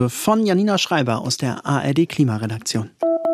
Von Janina Schreiber aus der ARD Klimaredaktion.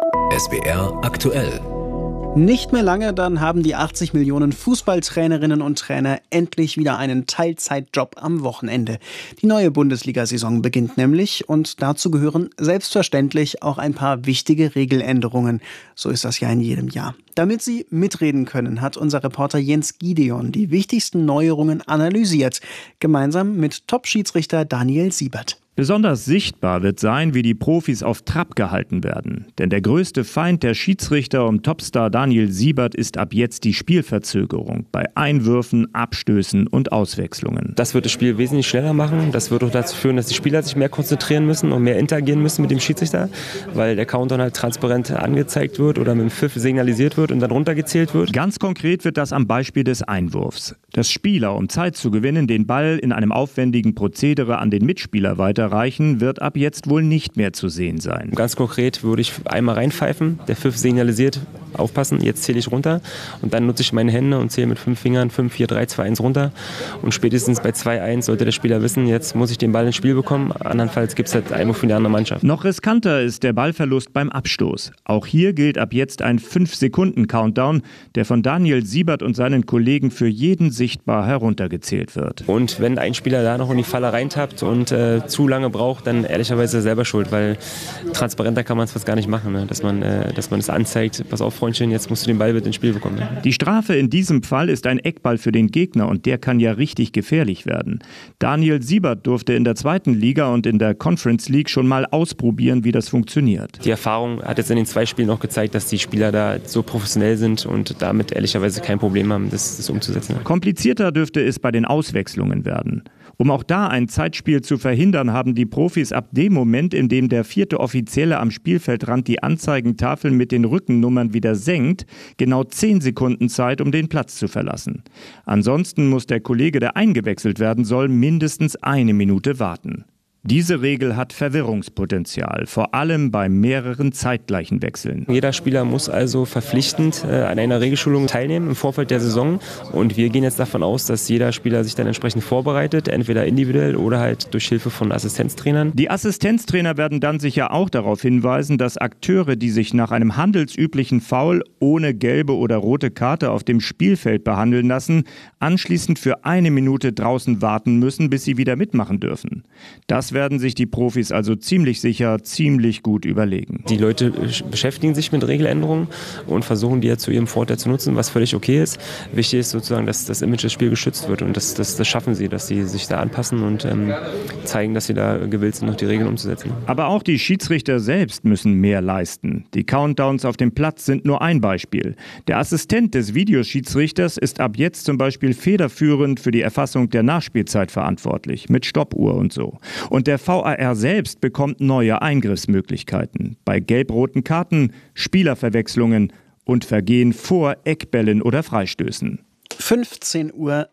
SWR aktuell. Nicht mehr lange, dann haben die 80 Millionen Fußballtrainerinnen und Trainer endlich wieder einen Teilzeitjob am Wochenende. Die neue Bundesliga-Saison beginnt nämlich und dazu gehören selbstverständlich auch ein paar wichtige Regeländerungen. So ist das ja in jedem Jahr. Damit Sie mitreden können, hat unser Reporter Jens Gideon die wichtigsten Neuerungen analysiert, gemeinsam mit Top-Schiedsrichter Daniel Siebert. Besonders sichtbar wird sein, wie die Profis auf Trab gehalten werden. Denn der größte Feind der Schiedsrichter um Topstar Daniel Siebert ist ab jetzt die Spielverzögerung bei Einwürfen, Abstößen und Auswechslungen. Das wird das Spiel wesentlich schneller machen. Das wird auch dazu führen, dass die Spieler sich mehr konzentrieren müssen und mehr interagieren müssen mit dem Schiedsrichter, weil der Countdown halt transparent angezeigt wird oder mit dem Pfiff signalisiert wird und dann runtergezählt wird. Ganz konkret wird das am Beispiel des Einwurfs. Dass Spieler, um Zeit zu gewinnen, den Ball in einem aufwendigen Prozedere an den Mitspieler weiterreichen, wird ab jetzt wohl nicht mehr zu sehen sein. Ganz konkret würde ich einmal reinpfeifen, der Pfiff signalisiert, aufpassen, jetzt zähle ich runter und dann nutze ich meine Hände und zähle mit 5 Fingern 5, 4, 3, 2, 1 runter und spätestens bei 2-1 sollte der Spieler wissen, jetzt muss ich den Ball ins Spiel bekommen, andernfalls gibt es halt Einwurf für die andere Mannschaft. Noch riskanter ist der Ballverlust beim Abstoß. Auch hier gilt ab jetzt ein 5-Sekunden-Countdown, der von Daniel Siebert und seinen Kollegen für jeden sichtbar heruntergezählt wird. Und wenn ein Spieler da noch in die Falle reintappt und zu lange braucht, dann ehrlicherweise selber schuld, weil transparenter kann man es fast gar nicht machen, ne? Dass man es anzeigt, pass auf Freundchen, jetzt musst du den Ball mit ins Spiel bekommen. Ne? Die Strafe in diesem Fall ist ein Eckball für den Gegner und der kann ja richtig gefährlich werden. Daniel Siebert durfte in der 2. Liga und in der Conference League schon mal ausprobieren, wie das funktioniert. Die Erfahrung hat jetzt in den 2 Spielen auch gezeigt, dass die Spieler da so professionell sind und damit ehrlicherweise kein Problem haben, das umzusetzen. Komplizierter dürfte es bei den Auswechslungen werden. Um auch da ein Zeitspiel zu verhindern, haben die Profis ab dem Moment, in dem der 4. Offizielle am Spielfeldrand die Anzeigentafeln mit den Rückennummern wieder senkt, genau 10 Sekunden Zeit, um den Platz zu verlassen. Ansonsten muss der Kollege, der eingewechselt werden soll, mindestens 1 Minute warten. Diese Regel hat Verwirrungspotenzial, vor allem bei mehreren zeitgleichen Wechseln. Jeder Spieler muss also verpflichtend an einer Regelschulung teilnehmen im Vorfeld der Saison. Und wir gehen jetzt davon aus, dass jeder Spieler sich dann entsprechend vorbereitet, entweder individuell oder halt durch Hilfe von Assistenztrainern. Die Assistenztrainer werden dann sicher auch darauf hinweisen, dass Akteure, die sich nach einem handelsüblichen Foul ohne gelbe oder rote Karte auf dem Spielfeld behandeln lassen, anschließend für 1 Minute draußen warten müssen, bis sie wieder mitmachen dürfen. Das werden sich die Profis also ziemlich sicher, ziemlich gut überlegen. Die Leute beschäftigen sich mit Regeländerungen und versuchen die ja zu ihrem Vorteil zu nutzen, was völlig okay ist. Wichtig ist sozusagen, dass das Image des Spiels geschützt wird und das schaffen sie, dass sie sich da anpassen und zeigen, dass sie da gewillt sind, noch die Regeln umzusetzen. Aber auch die Schiedsrichter selbst müssen mehr leisten. Die Countdowns auf dem Platz sind nur ein Beispiel. Der Assistent des Videoschiedsrichters ist ab jetzt zum Beispiel federführend für die Erfassung der Nachspielzeit verantwortlich, mit Stoppuhr und so. Und der VAR selbst bekommt neue Eingriffsmöglichkeiten bei gelb-roten Karten, Spielerverwechslungen und Vergehen vor Eckbällen oder Freistößen. 15:29 Uhr.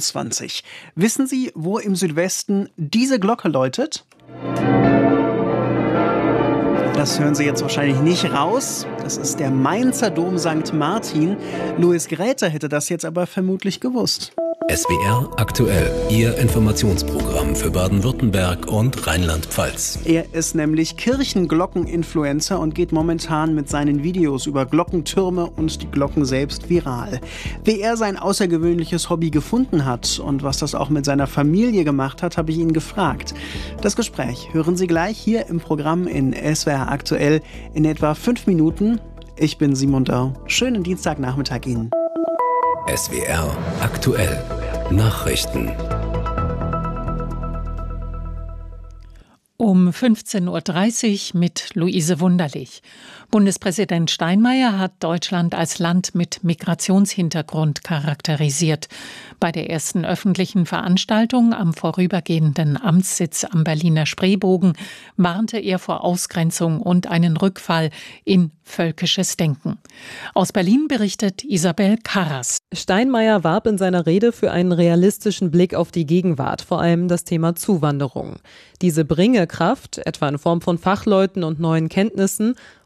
Wissen Sie, wo im Südwesten diese Glocke läutet? Das hören Sie jetzt wahrscheinlich nicht raus. Das ist der Mainzer Dom St. Martin. Louis Gräter hätte das jetzt aber vermutlich gewusst. SWR aktuell, Ihr Informationsprogramm für Baden-Württemberg und Rheinland-Pfalz. Er ist nämlich Kirchenglocken-Influencer und geht momentan mit seinen Videos über Glockentürme und die Glocken selbst viral. Wie er sein außergewöhnliches Hobby gefunden hat und was das auch mit seiner Familie gemacht hat, habe ich ihn gefragt. Das Gespräch hören Sie gleich hier im Programm in SWR aktuell in etwa 5 Minuten. Ich bin Simon Dörr. Schönen Dienstagnachmittag Ihnen. SWR aktuell. Nachrichten. Um 15:30 Uhr mit Luise Wunderlich. Bundespräsident Steinmeier hat Deutschland als Land mit Migrationshintergrund charakterisiert. Bei der ersten öffentlichen Veranstaltung am vorübergehenden Amtssitz am Berliner Spreebogen warnte er vor Ausgrenzung und einen Rückfall in völkisches Denken. Aus Berlin berichtet Isabel Karras. Steinmeier warb in seiner Rede für einen realistischen Blick auf die Gegenwart, vor allem das Thema Zuwanderung. Diese bringe Kraft, etwa in Form von Fachleuten und neuen Kenntnissen,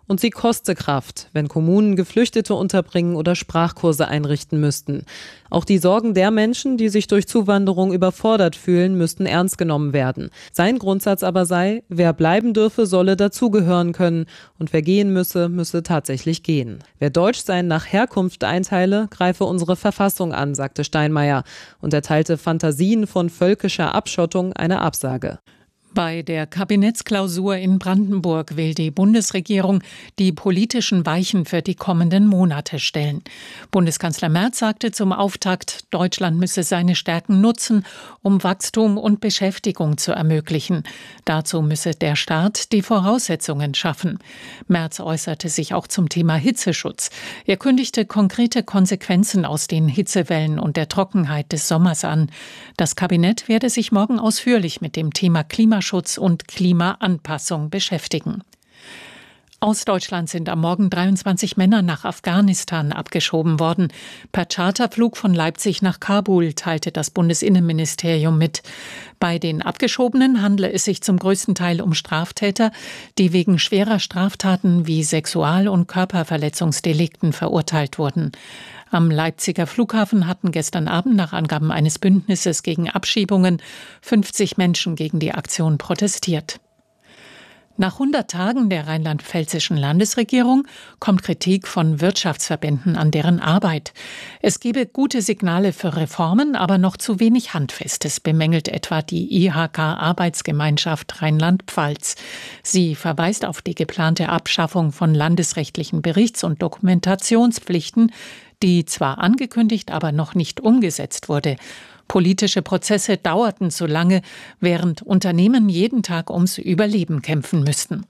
Und sie koste Kraft, wenn Kommunen Geflüchtete unterbringen oder Sprachkurse einrichten müssten. Auch die Sorgen der Menschen, die sich durch Zuwanderung überfordert fühlen, müssten ernst genommen werden. Sein Grundsatz aber sei, wer bleiben dürfe, solle dazugehören können. Und wer gehen müsse, müsse tatsächlich gehen. Wer Deutschsein nach Herkunft einteile, greife unsere Verfassung an, sagte Steinmeier und erteilte Fantasien von völkischer Abschottung eine Absage. Bei der Kabinettsklausur in Brandenburg will die Bundesregierung die politischen Weichen für die kommenden Monate stellen. Bundeskanzler Merz sagte zum Auftakt, Deutschland müsse seine Stärken nutzen, um Wachstum und Beschäftigung zu ermöglichen. Dazu müsse der Staat die Voraussetzungen schaffen. Merz äußerte sich auch zum Thema Hitzeschutz. Er kündigte konkrete Konsequenzen aus den Hitzewellen und der Trockenheit des Sommers an. Das Kabinett werde sich morgen ausführlich mit dem Thema Klimaschutz und Klimaanpassung beschäftigen. Aus Deutschland sind am Morgen 23 Männer nach Afghanistan abgeschoben worden. Per Charterflug von Leipzig nach Kabul, teilte das Bundesinnenministerium mit. Bei den Abgeschobenen handle es sich zum größten Teil um Straftäter, die wegen schwerer Straftaten wie Sexual- und Körperverletzungsdelikten verurteilt wurden. Am Leipziger Flughafen hatten gestern Abend nach Angaben eines Bündnisses gegen Abschiebungen 50 Menschen gegen die Aktion protestiert. Nach 100 Tagen der rheinland-pfälzischen Landesregierung kommt Kritik von Wirtschaftsverbänden an deren Arbeit. Es gebe gute Signale für Reformen, aber noch zu wenig Handfestes, bemängelt etwa die IHK-Arbeitsgemeinschaft Rheinland-Pfalz. Sie verweist auf die geplante Abschaffung von landesrechtlichen Berichts- und Dokumentationspflichten, die zwar angekündigt, aber noch nicht umgesetzt wurde. Politische Prozesse dauerten zu lange, während Unternehmen jeden Tag ums Überleben kämpfen müssten.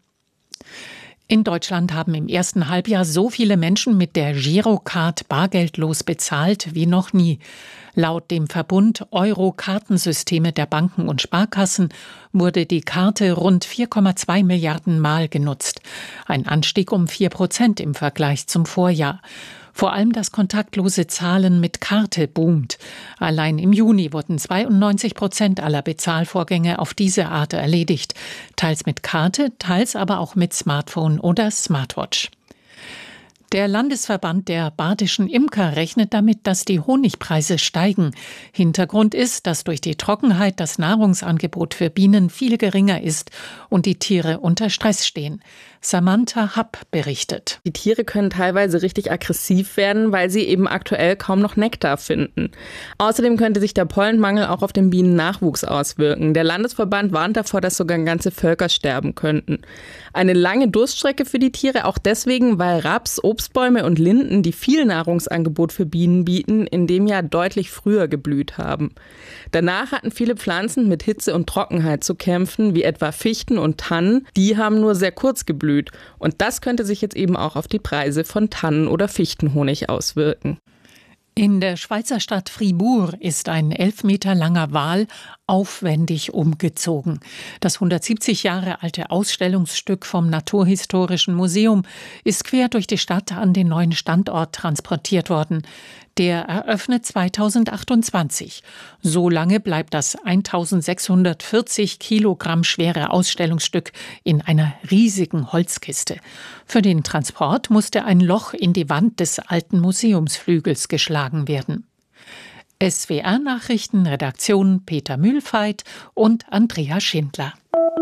In Deutschland haben im ersten Halbjahr so viele Menschen mit der Girocard bargeldlos bezahlt wie noch nie. Laut dem Verbund Euro-Kartensysteme der Banken und Sparkassen wurde die Karte rund 4,2 Milliarden Mal genutzt. Ein Anstieg um 4% im Vergleich zum Vorjahr. Vor allem das kontaktlose Zahlen mit Karte boomt. Allein im Juni wurden 92% aller Bezahlvorgänge auf diese Art erledigt. Teils mit Karte, teils aber auch mit Smartphone oder Smartwatch. Der Landesverband der badischen Imker rechnet damit, dass die Honigpreise steigen. Hintergrund ist, dass durch die Trockenheit das Nahrungsangebot für Bienen viel geringer ist und die Tiere unter Stress stehen. Samantha Happ berichtet. Die Tiere können teilweise richtig aggressiv werden, weil sie eben aktuell kaum noch Nektar finden. Außerdem könnte sich der Pollenmangel auch auf den Bienennachwuchs auswirken. Der Landesverband warnt davor, dass sogar ganze Völker sterben könnten. Eine lange Durststrecke für die Tiere, auch deswegen, weil Raps, Obstbäume und Linden, die viel Nahrungsangebot für Bienen bieten, in dem Jahr deutlich früher geblüht haben. Danach hatten viele Pflanzen mit Hitze und Trockenheit zu kämpfen, wie etwa Fichten und Tannen. Die haben nur sehr kurz geblüht. Und das könnte sich jetzt eben auch auf die Preise von Tannen- oder Fichtenhonig auswirken. In der Schweizer Stadt Fribourg ist ein 11 Meter langer Wal aufwendig umgezogen. Das 170 Jahre alte Ausstellungsstück vom Naturhistorischen Museum ist quer durch die Stadt an den neuen Standort transportiert worden. Der eröffnet 2028. So lange bleibt das 1640 Kilogramm schwere Ausstellungsstück in einer riesigen Holzkiste. Für den Transport musste ein Loch in die Wand des alten Museumsflügels geschlagen werden. SWR-Nachrichten, Redaktion Peter Mühlfeit und Andrea Schindler.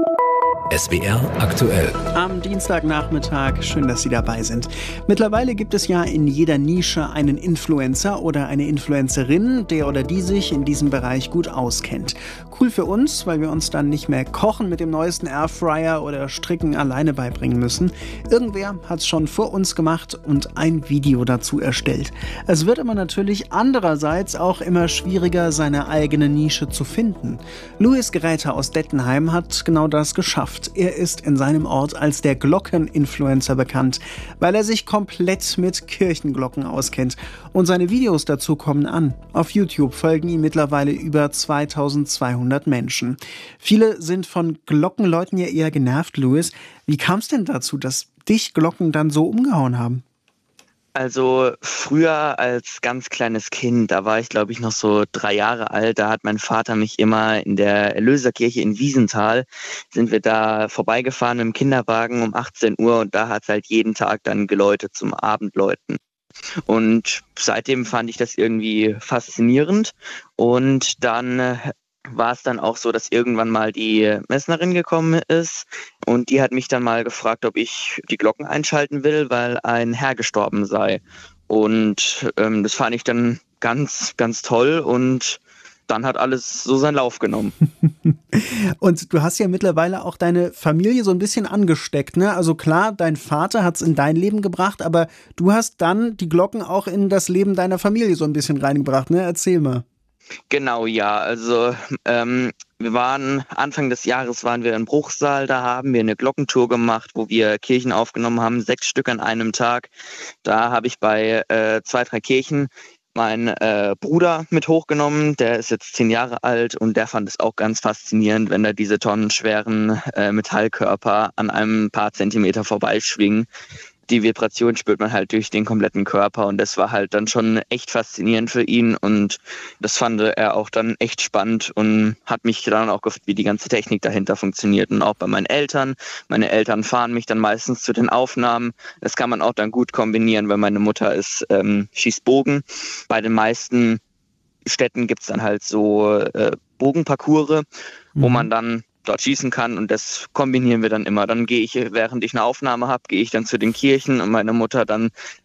SWR aktuell. Am Dienstagnachmittag, schön, dass Sie dabei sind. Mittlerweile gibt es ja in jeder Nische einen Influencer oder eine Influencerin, der oder die sich in diesem Bereich gut auskennt. Cool für uns, weil wir uns dann nicht mehr kochen mit dem neuesten Airfryer oder Stricken alleine beibringen müssen. Irgendwer hat es schon vor uns gemacht und ein Video dazu erstellt. Es wird aber natürlich andererseits auch immer schwieriger, seine eigene Nische zu finden. Louis Geräter aus Dettenheim hat genau das geschafft. Er ist in seinem Ort als der Glocken-Influencer bekannt, weil er sich komplett mit Kirchenglocken auskennt. Und seine Videos dazu kommen an. Auf YouTube folgen ihm mittlerweile über 2200 Menschen. Viele sind von Glockenleuten ja eher genervt, Louis. Wie kam es denn dazu, dass dich Glocken dann so umgehauen haben? Also früher als ganz kleines Kind, da war ich glaube ich noch so 3 Jahre alt, da hat mein Vater mich immer in der Erlöserkirche in Wiesenthal, sind wir da vorbeigefahren im Kinderwagen um 18 Uhr und da hat es halt jeden Tag dann geläutet zum Abendläuten. Und seitdem fand ich das irgendwie faszinierend und dann war es dann auch so, dass irgendwann mal die Messnerin gekommen ist und die hat mich dann mal gefragt, ob ich die Glocken einschalten will, weil ein Herr gestorben sei. Und das fand ich dann ganz, ganz toll und dann hat alles so seinen Lauf genommen. Und du hast ja mittlerweile auch deine Familie so ein bisschen angesteckt, ne? Also klar, dein Vater hat es in dein Leben gebracht, aber du hast dann die Glocken auch in das Leben deiner Familie so ein bisschen reingebracht, ne? Erzähl mal. Genau, ja. Also wir waren Anfang des Jahres waren wir in Bruchsal, da haben wir eine Glockentour gemacht, wo wir Kirchen aufgenommen haben, 6 Stück an einem Tag. Da habe ich bei 2, 3 Kirchen meinen Bruder mit hochgenommen, der ist jetzt 10 Jahre alt und der fand es auch ganz faszinierend, wenn da diese tonnenschweren Metallkörper an einem paar Zentimeter vorbeischwingen. Die Vibration spürt man halt durch den kompletten Körper und das war halt dann schon echt faszinierend für ihn und das fand er auch dann echt spannend und hat mich dann auch gefragt, wie die ganze Technik dahinter funktioniert und auch bei meinen Eltern. Meine Eltern fahren mich dann meistens zu den Aufnahmen. Das kann man auch dann gut kombinieren, weil meine Mutter ist schießt Bogen. Bei den meisten Städten gibt es dann halt so Bogenparcours, wo man dann dort schießen kann und das kombinieren wir dann immer. Dann gehe ich, während ich eine Aufnahme habe, gehe ich dann zu den Kirchen und meine Mutter dann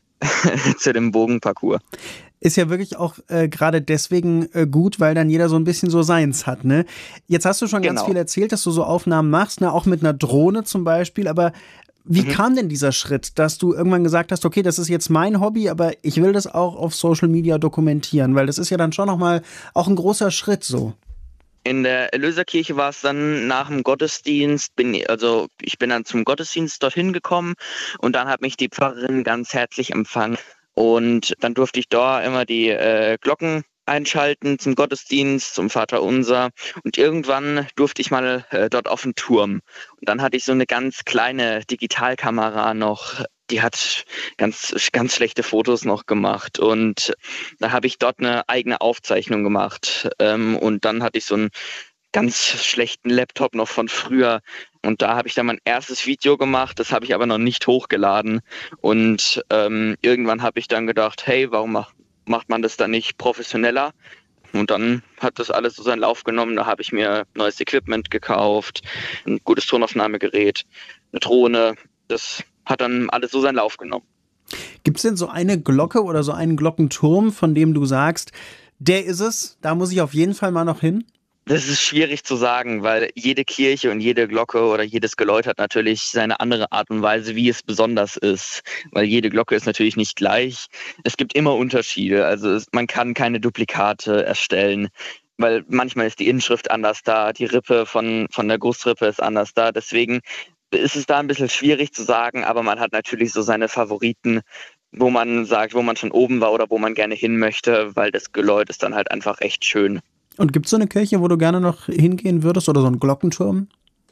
zu dem Bogenparcours. Ist ja wirklich auch gerade deswegen gut, weil dann jeder so ein bisschen so seins hat, ne? Jetzt hast du schon ganz viel erzählt, dass du so Aufnahmen machst, ne? Auch mit einer Drohne zum Beispiel, aber wie kam denn dieser Schritt, dass du irgendwann gesagt hast, okay, das ist jetzt mein Hobby, aber ich will das auch auf Social Media dokumentieren, weil das ist ja dann schon nochmal auch ein großer Schritt so. In der Erlöserkirche war es dann nach dem Gottesdienst, ich bin dann zum Gottesdienst dorthin gekommen und dann hat mich die Pfarrerin ganz herzlich empfangen und dann durfte ich dort immer die Glocken einschalten zum Gottesdienst, zum Vaterunser und irgendwann durfte ich mal dort auf den Turm und dann hatte ich so eine ganz kleine Digitalkamera noch, die hat ganz, ganz schlechte Fotos noch gemacht und da habe ich dort eine eigene Aufzeichnung gemacht und dann hatte ich so einen ganz schlechten Laptop noch von früher und da habe ich dann mein erstes Video gemacht, das habe ich aber noch nicht hochgeladen und irgendwann habe ich dann gedacht, hey, warum macht man das dann nicht professioneller? Und dann hat das alles so seinen Lauf genommen. Da habe ich mir neues Equipment gekauft, ein gutes Tonaufnahmegerät, eine Drohne. Das hat dann alles so seinen Lauf genommen. Gibt es denn so eine Glocke oder so einen Glockenturm, von dem du sagst, der ist es, da muss ich auf jeden Fall mal noch hin? Das ist schwierig zu sagen, weil jede Kirche und jede Glocke oder jedes Geläut hat natürlich seine andere Art und Weise, wie es besonders ist. Weil jede Glocke ist natürlich nicht gleich. Es gibt immer Unterschiede. Also man kann keine Duplikate erstellen, weil manchmal ist die Inschrift anders da, die Rippe von der Gussrippe ist anders da. Deswegen ist es da ein bisschen schwierig zu sagen, aber man hat natürlich so seine Favoriten, wo man sagt, wo man schon oben war oder wo man gerne hin möchte, weil das Geläut ist dann halt einfach echt schön. Und gibt es so eine Kirche, wo du gerne noch hingehen würdest oder so einen Glockenturm?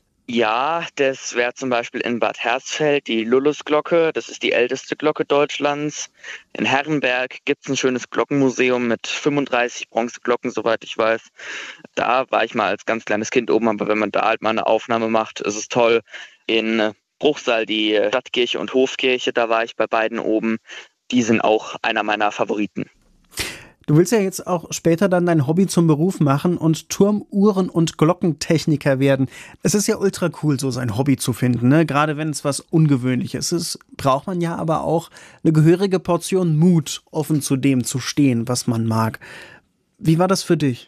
Ja, das wäre zum Beispiel in Bad Hersfeld die Lullusglocke. Das ist die älteste Glocke Deutschlands. In Herrenberg gibt es ein schönes Glockenmuseum mit 35 Bronzeglocken, soweit ich weiß. Da war ich mal als ganz kleines Kind oben, aber wenn man da halt mal eine Aufnahme macht, ist es toll. In Bruchsal die Stadtkirche und Hofkirche, da war ich bei beiden oben. Die sind auch einer meiner Favoriten. Du willst ja jetzt auch später dann dein Hobby zum Beruf machen und Turmuhren- und Glockentechniker werden. Es ist ja ultra cool, so sein Hobby zu finden, ne? Gerade wenn es was Ungewöhnliches ist, braucht man ja aber auch eine gehörige Portion Mut, offen zu dem zu stehen, was man mag. Wie war das für dich?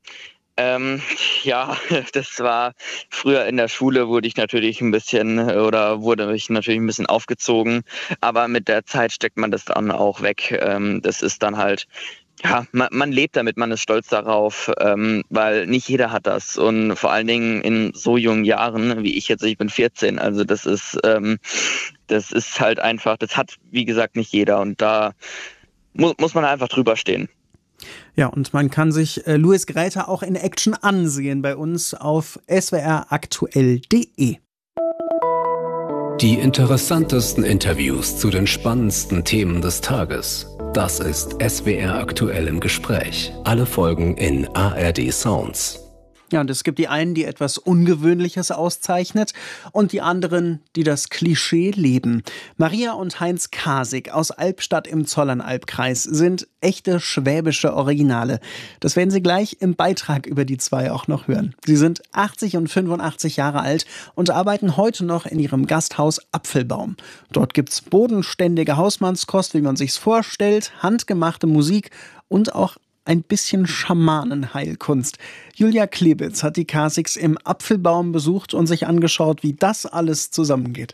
Ja, das war früher in der Schule wurde ich natürlich ein bisschen aufgezogen, aber mit der Zeit steckt man das dann auch weg. Das ist dann halt, ja, man lebt damit, man ist stolz darauf, weil nicht jeder hat das und vor allen Dingen in so jungen Jahren, wie ich jetzt, ich bin 14, also das ist halt einfach, das hat wie gesagt nicht jeder und da muss man einfach drüber stehen. Ja, und man kann sich Louis Grälter auch in Action ansehen bei uns auf swraktuell.de. Die interessantesten Interviews zu den spannendsten Themen des Tages. Das ist SWR aktuell im Gespräch. Alle Folgen in ARD Sounds. Ja, und es gibt die einen, die etwas Ungewöhnliches auszeichnet und die anderen, die das Klischee leben. Maria und Heinz Kasig aus Albstadt im Zollernalbkreis sind echte schwäbische Originale. Das werden Sie gleich im Beitrag über die zwei auch noch hören. Sie sind 80 und 85 Jahre alt und arbeiten heute noch in ihrem Gasthaus Apfelbaum. Dort gibt's bodenständige Hausmannskost, wie man sich's vorstellt, handgemachte Musik und auch ein bisschen Schamanenheilkunst. Julia Klebitz hat die Kasigs im Apfelbaum besucht und sich angeschaut, wie das alles zusammengeht.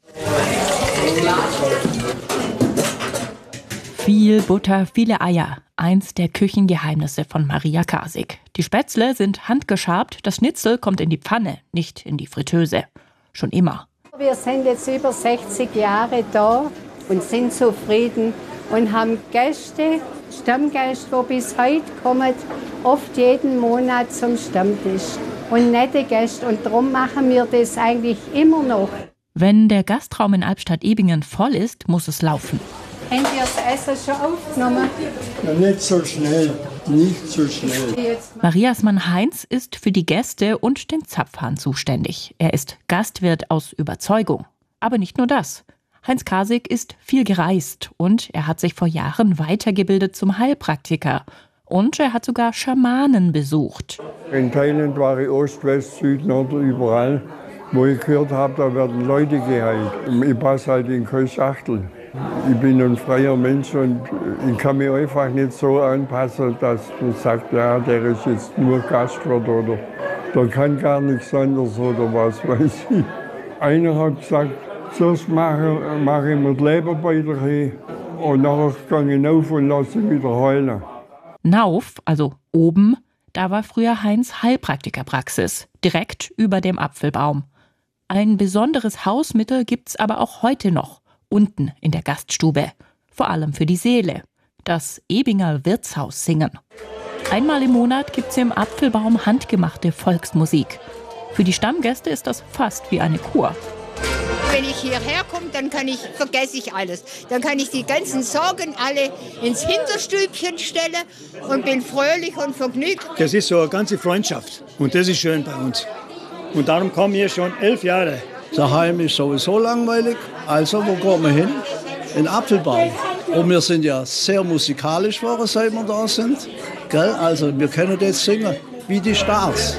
Viel Butter, viele Eier. Eins der Küchengeheimnisse von Maria Kasig. Die Spätzle sind handgeschabt, das Schnitzel kommt in die Pfanne, nicht in die Fritteuse. Schon immer. Wir sind jetzt über 60 Jahre da und sind zufrieden und haben Gäste, Stammgäste, die bis heute kommen, oft jeden Monat zum Stammtisch. Und nette Gäste. Und darum machen wir das eigentlich immer noch. Wenn der Gastraum in Albstadt-Ebingen voll ist, muss es laufen. Haben Sie das Essen schon aufgenommen? Ja, nicht so schnell, nicht so schnell. Marias Mann Heinz ist für die Gäste und den Zapfhahn zuständig. Er ist Gastwirt aus Überzeugung. Aber nicht nur das. Heinz Kasig ist viel gereist und er hat sich vor Jahren weitergebildet zum Heilpraktiker. Und er hat sogar Schamanen besucht. In Thailand war ich Ost, West, Süd, Nord, überall. Wo ich gehört habe, da werden Leute geheilt. Ich passe halt in keine Schachtel. Ich bin ein freier Mensch und ich kann mich einfach nicht so anpassen, dass man sagt, ja, der ist jetzt nur Gastwirt oder der kann gar nichts anderes oder was weiß ich. Einer hat gesagt, zuerst mache ich mir die Leber bei dir hin und nachher gehe ich rauf und lasse sie wieder heulen. Nauf, also oben, da war früher Heinz Heilpraktikerpraxis, direkt über dem Apfelbaum. Ein besonderes Hausmittel gibt's aber auch heute noch, unten in der Gaststube. Vor allem für die Seele. Das Ebinger Wirtshaus singen. Einmal im Monat gibt's im Apfelbaum handgemachte Volksmusik. Für die Stammgäste ist das fast wie eine Kur. Wenn ich hierher komme, dann vergesse ich alles. Dann kann ich die ganzen Sorgen alle ins Hinterstübchen stellen und bin fröhlich und vergnügt. Das ist so eine ganze Freundschaft und das ist schön bei uns. Und darum kommen wir schon 11 Jahre. Daheim ist sowieso langweilig, also wo kommen wir hin? In den Apfelbaum. Und wir sind ja sehr musikalisch geworden, seit wir da sind. Gell? Also wir können jetzt singen wie die Stars.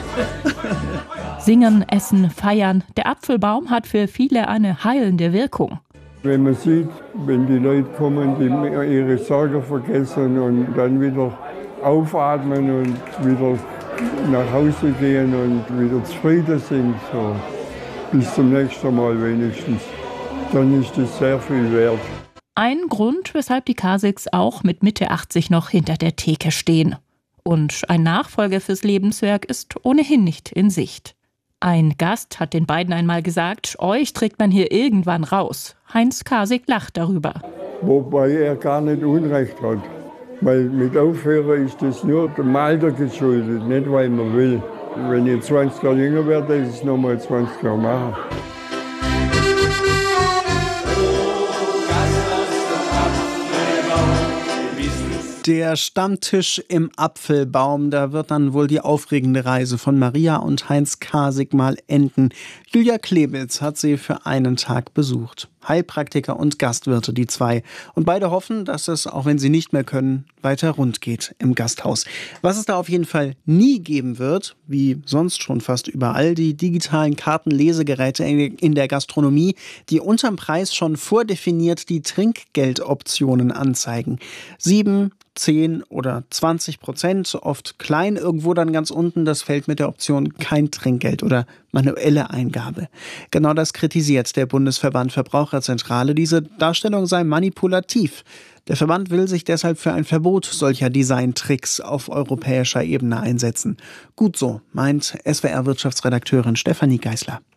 Singen, essen, feiern. Der Apfelbaum hat für viele eine heilende Wirkung. Wenn man sieht, wenn die Leute kommen, die ihre Sorgen vergessen und dann wieder aufatmen und wieder nach Hause gehen und wieder zufrieden sind, so bis zum nächsten Mal wenigstens, dann ist das sehr viel wert. Ein Grund, weshalb die Kasigs auch mit Mitte 80 noch hinter der Theke stehen. Und ein Nachfolger fürs Lebenswerk ist ohnehin nicht in Sicht. Ein Gast hat den beiden einmal gesagt, euch trägt man hier irgendwann raus. Heinz Kasig lacht darüber. Wobei er gar nicht Unrecht hat. Weil mit Aufhören ist das nur dem Alter geschuldet, nicht weil man will. Wenn ich 20 Jahre jünger werde, ist es nochmal 20 Jahre machen. Der Stammtisch im Apfelbaum, da wird dann wohl die aufregende Reise von Maria und Heinz Kasig mal enden. Julia Klebitz hat sie für einen Tag besucht. Heilpraktiker und Gastwirte, die zwei. Und beide hoffen, dass es, auch wenn sie nicht mehr können, weiter rund geht im Gasthaus. Was es da auf jeden Fall nie geben wird, wie sonst schon fast überall, die digitalen Kartenlesegeräte in der Gastronomie, die unterm Preis schon vordefiniert die Trinkgeldoptionen anzeigen. 7, 10 oder 20%, oft klein, irgendwo dann ganz unten das Feld mit der Option kein Trinkgeld oder manuelle Eingabe. Genau das kritisiert der Bundesverband Verbraucherzentrale. Diese Darstellung sei manipulativ. Der Verband will sich deshalb für ein Verbot solcher Designtricks auf europäischer Ebene einsetzen. Gut so, meint SWR-Wirtschaftsredakteurin Stefanie Geisler.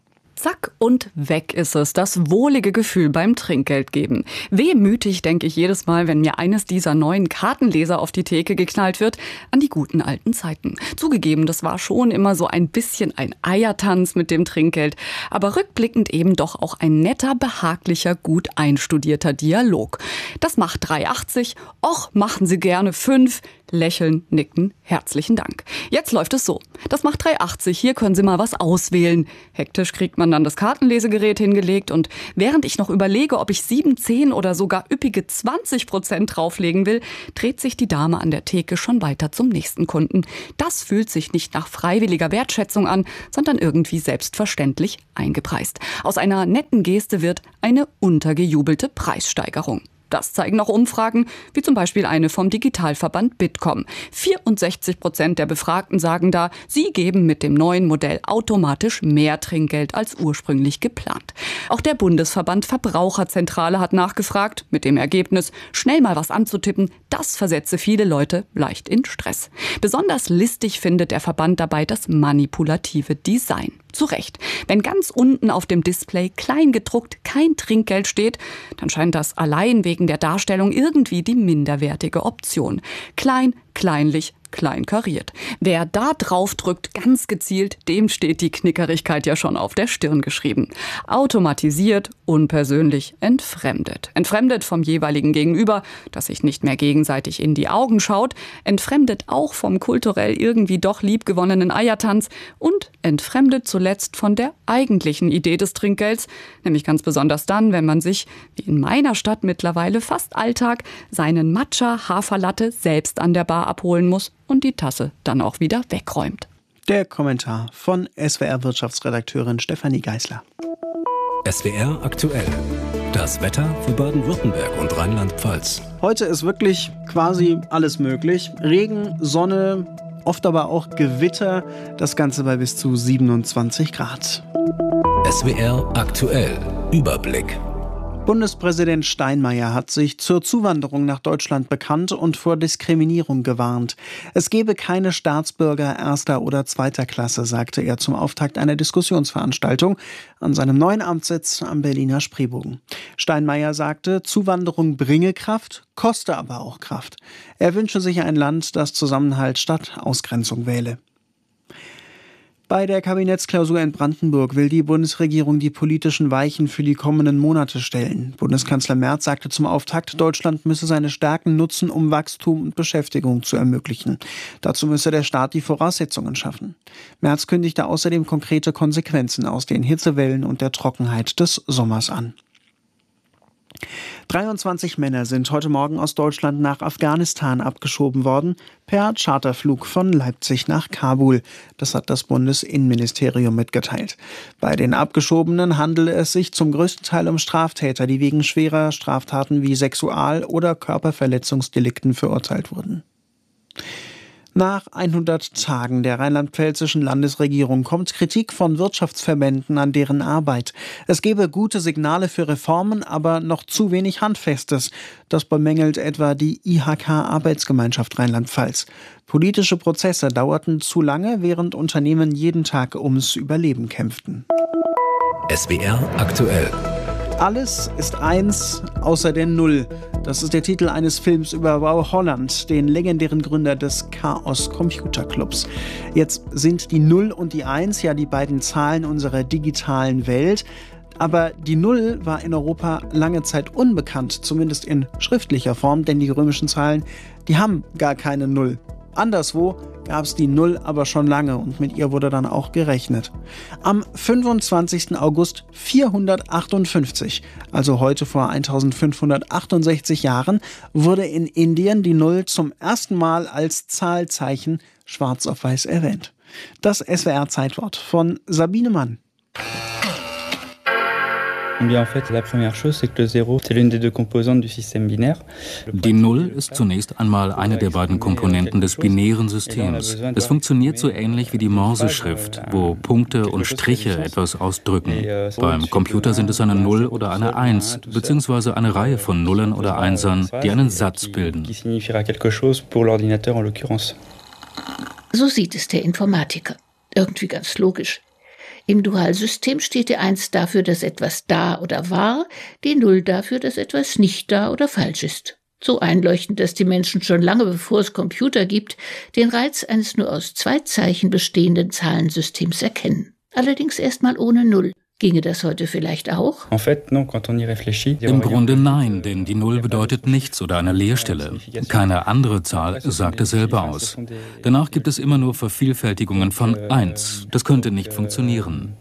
Zack und weg ist es, das wohlige Gefühl beim Trinkgeld geben. Wehmütig denke ich jedes Mal, wenn mir eines dieser neuen Kartenleser auf die Theke geknallt wird, an die guten alten Zeiten. Zugegeben, das war schon immer so ein bisschen ein Eiertanz mit dem Trinkgeld, aber rückblickend eben doch auch ein netter, behaglicher, gut einstudierter Dialog. Das macht 3,80, och, machen Sie gerne 5, lächeln, nicken, herzlichen Dank. Jetzt läuft es so. Das macht 3,80, hier können Sie mal was auswählen. Hektisch kriegt man dann das Kartenlesegerät hingelegt und während ich noch überlege, ob ich 7, 10 oder sogar üppige 20% drauflegen will, dreht sich die Dame an der Theke schon weiter zum nächsten Kunden. Das fühlt sich nicht nach freiwilliger Wertschätzung an, sondern irgendwie selbstverständlich eingepreist. Aus einer netten Geste wird eine untergejubelte Preissteigerung. Das zeigen auch Umfragen, wie zum Beispiel eine vom Digitalverband Bitkom. 64% der Befragten sagen da, sie geben mit dem neuen Modell automatisch mehr Trinkgeld als ursprünglich geplant. Auch der Bundesverband Verbraucherzentrale hat nachgefragt, mit dem Ergebnis, schnell mal was anzutippen, das versetze viele Leute leicht in Stress. Besonders listig findet der Verband dabei das manipulative Design. Zu Recht. Wenn ganz unten auf dem Display klein gedruckt kein Trinkgeld steht, dann scheint das allein wegen der Darstellung irgendwie die minderwertige Option. Klein, kleinlich, kleinkariert. Wer da drauf drückt, ganz gezielt, dem steht die Knickerigkeit ja schon auf der Stirn geschrieben. Automatisiert, unpersönlich, entfremdet. Entfremdet vom jeweiligen Gegenüber, das sich nicht mehr gegenseitig in die Augen schaut, entfremdet auch vom kulturell irgendwie doch liebgewonnenen Eiertanz und entfremdet zuletzt von der eigentlichen Idee des Trinkgelds, nämlich ganz besonders dann, wenn man sich, wie in meiner Stadt mittlerweile fast Alltag, seinen Matcha Haferlatte selbst an der Bar abholen muss und die Tasse dann auch wieder wegräumt. Der Kommentar von SWR-Wirtschaftsredakteurin Stefanie Geisler. SWR aktuell. Das Wetter für Baden-Württemberg und Rheinland-Pfalz. Heute ist wirklich quasi alles möglich. Regen, Sonne, oft aber auch Gewitter. Das Ganze bei bis zu 27 Grad. SWR aktuell. Überblick. Bundespräsident Steinmeier hat sich zur Zuwanderung nach Deutschland bekannt und vor Diskriminierung gewarnt. Es gebe keine Staatsbürger erster oder zweiter Klasse, sagte er zum Auftakt einer Diskussionsveranstaltung an seinem neuen Amtssitz am Berliner Spreebogen. Steinmeier sagte, Zuwanderung bringe Kraft, koste aber auch Kraft. Er wünsche sich ein Land, das Zusammenhalt statt Ausgrenzung wähle. Bei der Kabinettsklausur in Brandenburg will die Bundesregierung die politischen Weichen für die kommenden Monate stellen. Bundeskanzler Merz sagte zum Auftakt, Deutschland müsse seine Stärken nutzen, um Wachstum und Beschäftigung zu ermöglichen. Dazu müsse der Staat die Voraussetzungen schaffen. Merz kündigte außerdem konkrete Konsequenzen aus den Hitzewellen und der Trockenheit des Sommers an. 23 Männer sind heute Morgen aus Deutschland nach Afghanistan abgeschoben worden, per Charterflug von Leipzig nach Kabul. Das hat das Bundesinnenministerium mitgeteilt. Bei den Abgeschobenen handele es sich zum größten Teil um Straftäter, die wegen schwerer Straftaten wie Sexual- oder Körperverletzungsdelikten verurteilt wurden. Nach 100 Tagen der rheinland-pfälzischen Landesregierung kommt Kritik von Wirtschaftsverbänden an deren Arbeit. Es gebe gute Signale für Reformen, aber noch zu wenig Handfestes. Das bemängelt etwa die IHK-Arbeitsgemeinschaft Rheinland-Pfalz. Politische Prozesse dauerten zu lange, während Unternehmen jeden Tag ums Überleben kämpften. SWR aktuell. Alles ist eins außer der Null. Das ist der Titel eines Films über Wow Holland, den legendären Gründer des Chaos Computer Clubs. Jetzt sind die 0 und die 1 ja die beiden Zahlen unserer digitalen Welt. Aber die 0 war in Europa lange Zeit unbekannt, zumindest in schriftlicher Form, denn die römischen Zahlen, die haben gar keine 0. Anderswo gab es die 0 aber schon lange und mit ihr wurde dann auch gerechnet. Am 25. August 458, also heute vor 1568 Jahren, wurde in Indien die 0 zum ersten Mal als Zahlzeichen schwarz auf weiß erwähnt. Das SWR-Zeitwort von Sabine Mann. Die Null ist zunächst einmal eine der beiden Komponenten des binären Systems. Es funktioniert so ähnlich wie die Morseschrift, wo Punkte und Striche etwas ausdrücken. Beim Computer sind es eine 0 oder eine 1, beziehungsweise eine Reihe von Nullen oder Einsern, die einen Satz bilden. So sieht es der Informatiker. Irgendwie ganz logisch. Im Dualsystem steht die 1 dafür, dass etwas da oder war, die 0 dafür, dass etwas nicht da oder falsch ist. So einleuchtend, dass die Menschen schon lange bevor es Computer gibt, den Reiz eines nur aus 2 Zeichen bestehenden Zahlensystems erkennen. Allerdings erstmal ohne 0. Ginge das heute vielleicht auch? Im Grunde nein, denn die 0 bedeutet nichts oder eine Leerstelle. Keine andere Zahl sagt dasselbe aus. Danach gibt es immer nur Vervielfältigungen von 1. Das könnte nicht funktionieren.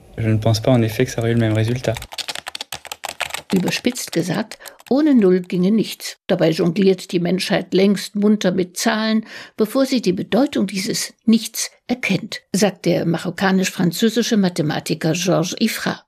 Überspitzt gesagt, ohne 0 ginge nichts. Dabei jongliert die Menschheit längst munter mit Zahlen, bevor sie die Bedeutung dieses Nichts erkennt, sagt der marokkanisch-französische Mathematiker Georges Ifra.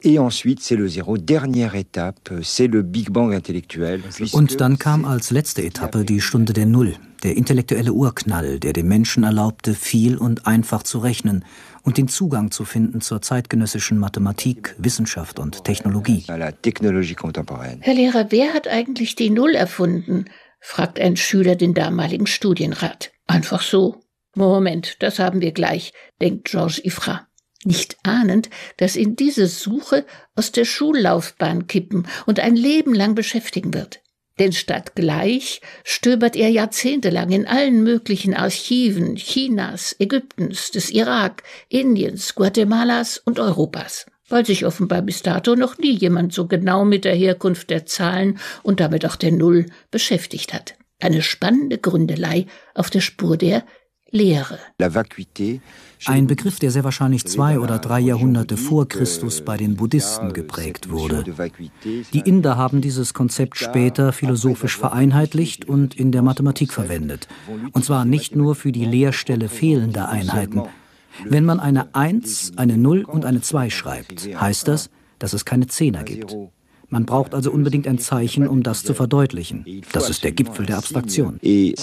Und dann kam als letzte Etappe die Stunde der Null, der intellektuelle Urknall, der dem Menschen erlaubte, viel und einfach zu rechnen und den Zugang zu finden zur zeitgenössischen Mathematik, Wissenschaft und Technologie. Herr Lehrer, wer hat eigentlich die 0 erfunden? Fragt ein Schüler den damaligen Studienrat. Einfach so. Moment, das haben wir gleich, denkt Georges Ifra. Nicht ahnend, dass ihn diese Suche aus der Schullaufbahn kippen und ein Leben lang beschäftigen wird. Denn statt gleich stöbert er jahrzehntelang in allen möglichen Archiven Chinas, Ägyptens, des Irak, Indiens, Guatemalas und Europas, weil sich offenbar bis dato noch nie jemand so genau mit der Herkunft der Zahlen und damit auch der 0 beschäftigt hat. Eine spannende Gründelei auf der Spur der Lehre. Ein Begriff, der sehr wahrscheinlich 2 oder 3 Jahrhunderte vor Christus bei den Buddhisten geprägt wurde. Die Inder haben dieses Konzept später philosophisch vereinheitlicht und in der Mathematik verwendet. Und zwar nicht nur für die Leerstelle fehlender Einheiten. Wenn man eine 1, eine 0 und eine 2 schreibt, heißt das, dass es keine Zehner gibt. Man braucht also unbedingt ein Zeichen, um das zu verdeutlichen. Das ist der Gipfel der Abstraktion.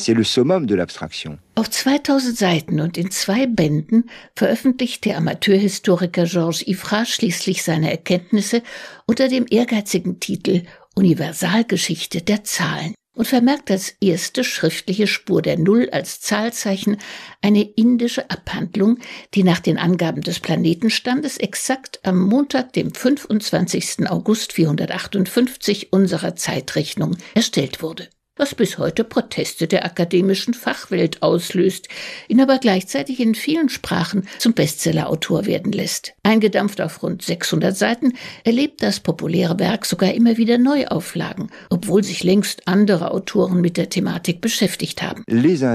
Auf 2000 Seiten und in 2 Bänden veröffentlicht der Amateurhistoriker Georges Ifra schließlich seine Erkenntnisse unter dem ehrgeizigen Titel Universalgeschichte der Zahlen und vermerkt als erste schriftliche Spur der 0 als Zahlzeichen eine indische Abhandlung, die nach den Angaben des Planetenstandes exakt am Montag, dem 25. August 458 unserer Zeitrechnung erstellt wurde. Was bis heute Proteste der akademischen Fachwelt auslöst, ihn aber gleichzeitig in vielen Sprachen zum Bestsellerautor werden lässt. Eingedampft auf rund 600 Seiten erlebt das populäre Werk sogar immer wieder Neuauflagen, obwohl sich längst andere Autoren mit der Thematik beschäftigt haben.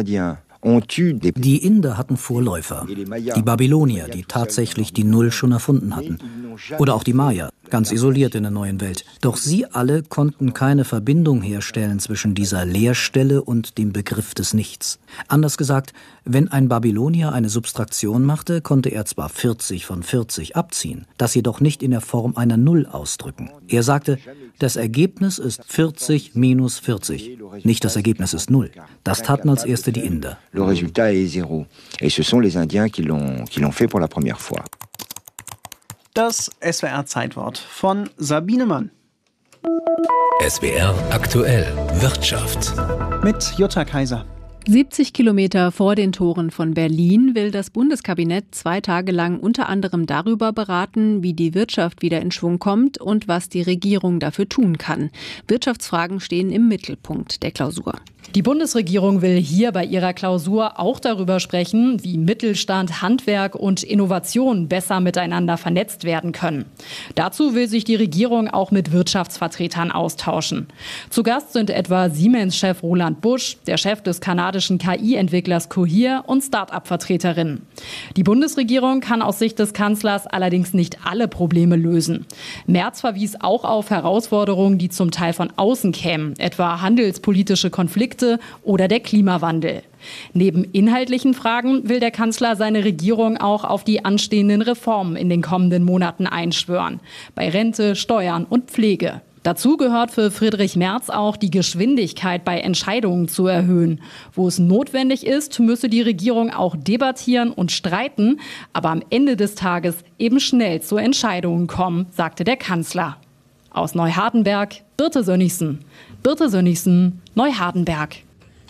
Die Inder hatten Vorläufer, die Babylonier, die tatsächlich die 0 schon erfunden hatten. Oder auch die Maya, ganz isoliert in der neuen Welt. Doch sie alle konnten keine Verbindung herstellen zwischen dieser Leerstelle und dem Begriff des Nichts. Anders gesagt, wenn ein Babylonier eine Subtraktion machte, konnte er zwar 40 von 40 abziehen, das jedoch nicht in der Form einer 0 ausdrücken. Er sagte, das Ergebnis ist 40 minus 40, nicht das Ergebnis ist 0. Das taten als erste die Inder. Le résultat est 0. Et ce sont les Indiens qui l'ont fait pour la première fois. Das SWR-Zeitwort von Sabine Mann. SWR aktuell Wirtschaft. Mit Jutta Kaiser. 70 Kilometer vor den Toren von Berlin will das Bundeskabinett 2 Tage lang unter anderem darüber beraten, wie die Wirtschaft wieder in Schwung kommt und was die Regierung dafür tun kann. Wirtschaftsfragen stehen im Mittelpunkt der Klausur. Die Bundesregierung will hier bei ihrer Klausur auch darüber sprechen, wie Mittelstand, Handwerk und Innovation besser miteinander vernetzt werden können. Dazu will sich die Regierung auch mit Wirtschaftsvertretern austauschen. Zu Gast sind etwa Siemens-Chef Roland Busch, der Chef des kanadischen KI-Entwicklers Cohere und Start-up-Vertreterinnen. Die Bundesregierung kann aus Sicht des Kanzlers allerdings nicht alle Probleme lösen. Merz verwies auch auf Herausforderungen, die zum Teil von außen kämen, etwa handelspolitische Konflikte oder der Klimawandel. Neben inhaltlichen Fragen will der Kanzler seine Regierung auch auf die anstehenden Reformen in den kommenden Monaten einschwören. Bei Rente, Steuern und Pflege. Dazu gehört für Friedrich Merz auch, die Geschwindigkeit bei Entscheidungen zu erhöhen. Wo es notwendig ist, müsse die Regierung auch debattieren und streiten, aber am Ende des Tages eben schnell zu Entscheidungen kommen, sagte der Kanzler. Aus Neuhardenberg, Birte Sönnigsen. Birte Sönnigsen, Neuhardenberg.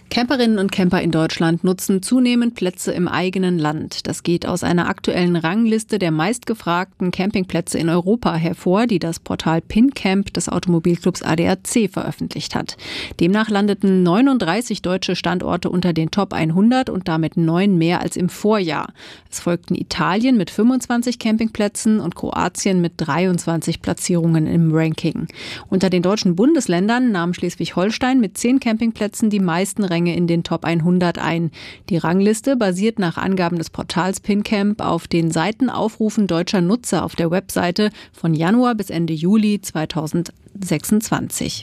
Camperinnen und Camper in Deutschland nutzen zunehmend Plätze im eigenen Land. Das geht aus einer aktuellen Rangliste der meistgefragten Campingplätze in Europa hervor, die das Portal PinCamp des Automobilclubs ADAC veröffentlicht hat. Demnach landeten 39 deutsche Standorte unter den Top 100 und damit 9 mehr als im Vorjahr. Es folgten Italien mit 25 Campingplätzen und Kroatien mit 23 Platzierungen im Ranking. Unter den deutschen Bundesländern nahm Schleswig-Holstein mit 10 Campingplätzen die meisten Ränge in den Top 100 ein. Die Rangliste basiert nach Angaben des Portals PinCamp auf den Seitenaufrufen deutscher Nutzer auf der Webseite von Januar bis Ende Juli 2026.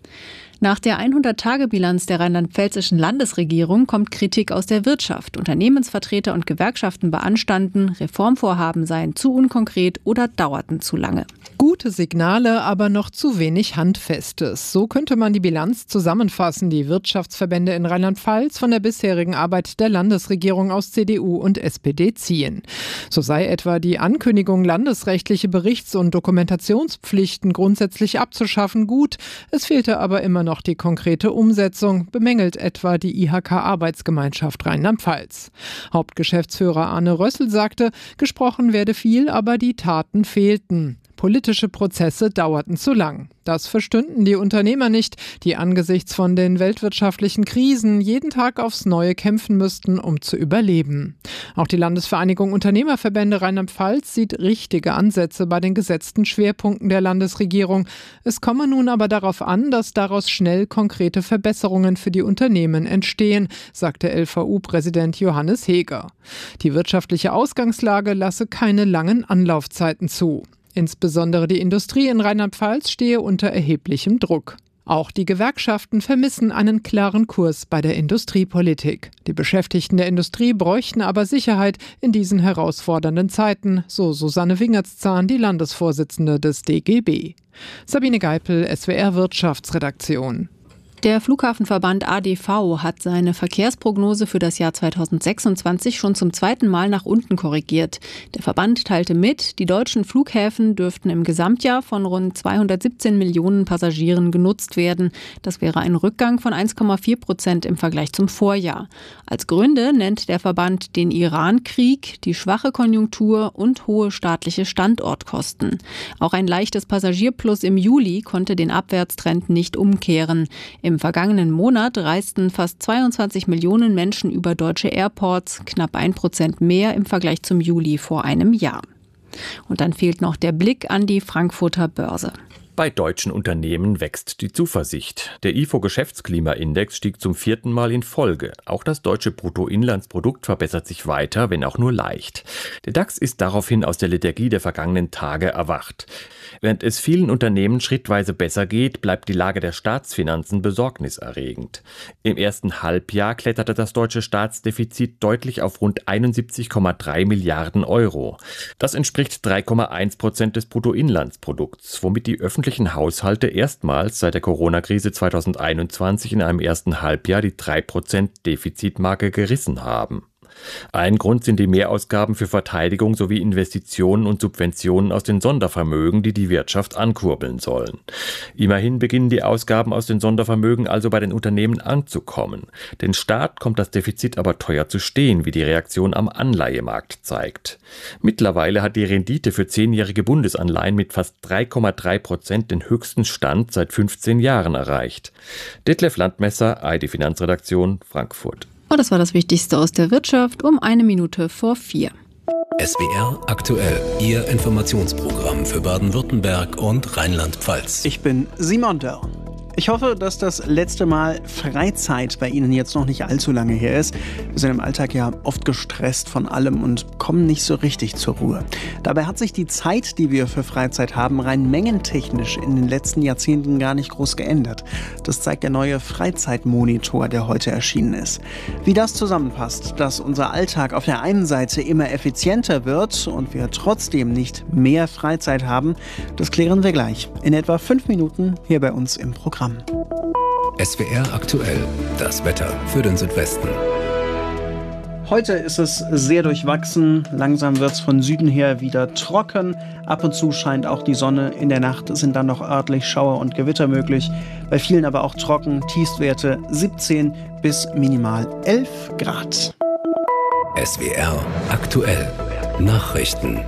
Nach der 100-Tage-Bilanz der rheinland-pfälzischen Landesregierung kommt Kritik aus der Wirtschaft. Unternehmensvertreter und Gewerkschaften beanstanden, Reformvorhaben seien zu unkonkret oder dauerten zu lange. Gute Signale, aber noch zu wenig Handfestes. So könnte man die Bilanz zusammenfassen, die Wirtschaftsverbände in Rheinland-Pfalz von der bisherigen Arbeit der Landesregierung aus CDU und SPD ziehen. So sei etwa die Ankündigung, landesrechtliche Berichts- und Dokumentationspflichten grundsätzlich abzuschaffen, gut. Es fehlte aber immer noch die konkrete Umsetzung, bemängelt etwa die IHK-Arbeitsgemeinschaft Rheinland-Pfalz. Hauptgeschäftsführer Arne Rössel sagte, gesprochen werde viel, aber die Taten fehlten. Politische Prozesse dauerten zu lang. Das verstünden die Unternehmer nicht, die angesichts von den weltwirtschaftlichen Krisen jeden Tag aufs Neue kämpfen müssten, um zu überleben. Auch die Landesvereinigung Unternehmerverbände Rheinland-Pfalz sieht richtige Ansätze bei den gesetzten Schwerpunkten der Landesregierung. Es komme nun aber darauf an, dass daraus schnell konkrete Verbesserungen für die Unternehmen entstehen, sagte LVU-Präsident Johannes Heger. Die wirtschaftliche Ausgangslage lasse keine langen Anlaufzeiten zu. Insbesondere die Industrie in Rheinland-Pfalz stehe unter erheblichem Druck. Auch die Gewerkschaften vermissen einen klaren Kurs bei der Industriepolitik. Die Beschäftigten der Industrie bräuchten aber Sicherheit in diesen herausfordernden Zeiten, so Susanne Wingertszahn, die Landesvorsitzende des DGB. Sabine Geipel, SWR Wirtschaftsredaktion. Der Flughafenverband ADV hat seine Verkehrsprognose für das Jahr 2026 schon zum zweiten Mal nach unten korrigiert. Der Verband teilte mit, die deutschen Flughäfen dürften im Gesamtjahr von rund 217 Millionen Passagieren genutzt werden. Das wäre ein Rückgang von 1,4% im Vergleich zum Vorjahr. Als Gründe nennt der Verband den Iran-Krieg, die schwache Konjunktur und hohe staatliche Standortkosten. Auch ein leichtes Passagierplus im Juli konnte den Abwärtstrend nicht umkehren. Im vergangenen Monat reisten fast 22 Millionen Menschen über deutsche Airports, knapp 1% mehr im Vergleich zum Juli vor einem Jahr. Und dann fehlt noch der Blick an die Frankfurter Börse. Bei deutschen Unternehmen wächst die Zuversicht. Der IFO-Geschäftsklimaindex stieg zum 4. Mal in Folge. Auch das deutsche Bruttoinlandsprodukt verbessert sich weiter, wenn auch nur leicht. Der DAX ist daraufhin aus der Lethargie der vergangenen Tage erwacht. Während es vielen Unternehmen schrittweise besser geht, bleibt die Lage der Staatsfinanzen besorgniserregend. Im ersten Halbjahr kletterte das deutsche Staatsdefizit deutlich auf rund 71,3 Milliarden Euro. Das entspricht 3,1% des Bruttoinlandsprodukts, womit die öffentlichen Haushalte erstmals seit der Corona-Krise 2021 in einem ersten Halbjahr die 3% Defizitmarke gerissen haben. Ein Grund sind die Mehrausgaben für Verteidigung sowie Investitionen und Subventionen aus den Sondervermögen, die die Wirtschaft ankurbeln sollen. Immerhin beginnen die Ausgaben aus den Sondervermögen also bei den Unternehmen anzukommen. Den Staat kommt das Defizit aber teuer zu stehen, wie die Reaktion am Anleihemarkt zeigt. Mittlerweile hat die Rendite für 10-jährige Bundesanleihen mit fast 3,3% den höchsten Stand seit 15 Jahren erreicht. Detlef Landmesser, ARD Finanzredaktion, Frankfurt. Und das war das Wichtigste aus der Wirtschaft um 1:04. SWR aktuell, Ihr Informationsprogramm für Baden-Württemberg und Rheinland-Pfalz. Ich bin Simon Dörr. Ich hoffe, dass das letzte Mal Freizeit bei Ihnen jetzt noch nicht allzu lange her ist. Wir sind im Alltag ja oft gestresst von allem und kommen nicht so richtig zur Ruhe. Dabei hat sich die Zeit, die wir für Freizeit haben, rein mengentechnisch in den letzten Jahrzehnten gar nicht groß geändert. Das zeigt der neue Freizeitmonitor, der heute erschienen ist. Wie das zusammenpasst, dass unser Alltag auf der einen Seite immer effizienter wird und wir trotzdem nicht mehr Freizeit haben, das klären wir gleich. In etwa 5 Minuten hier bei uns im Programm. SWR aktuell, das Wetter für den Südwesten. Heute ist es sehr durchwachsen. Langsam wird es von Süden her wieder trocken. Ab und zu scheint auch die Sonne. In der Nacht sind dann noch örtlich Schauer und Gewitter möglich. Bei vielen aber auch trocken. Tiefstwerte 17 bis minimal 11 Grad. SWR aktuell. Nachrichten.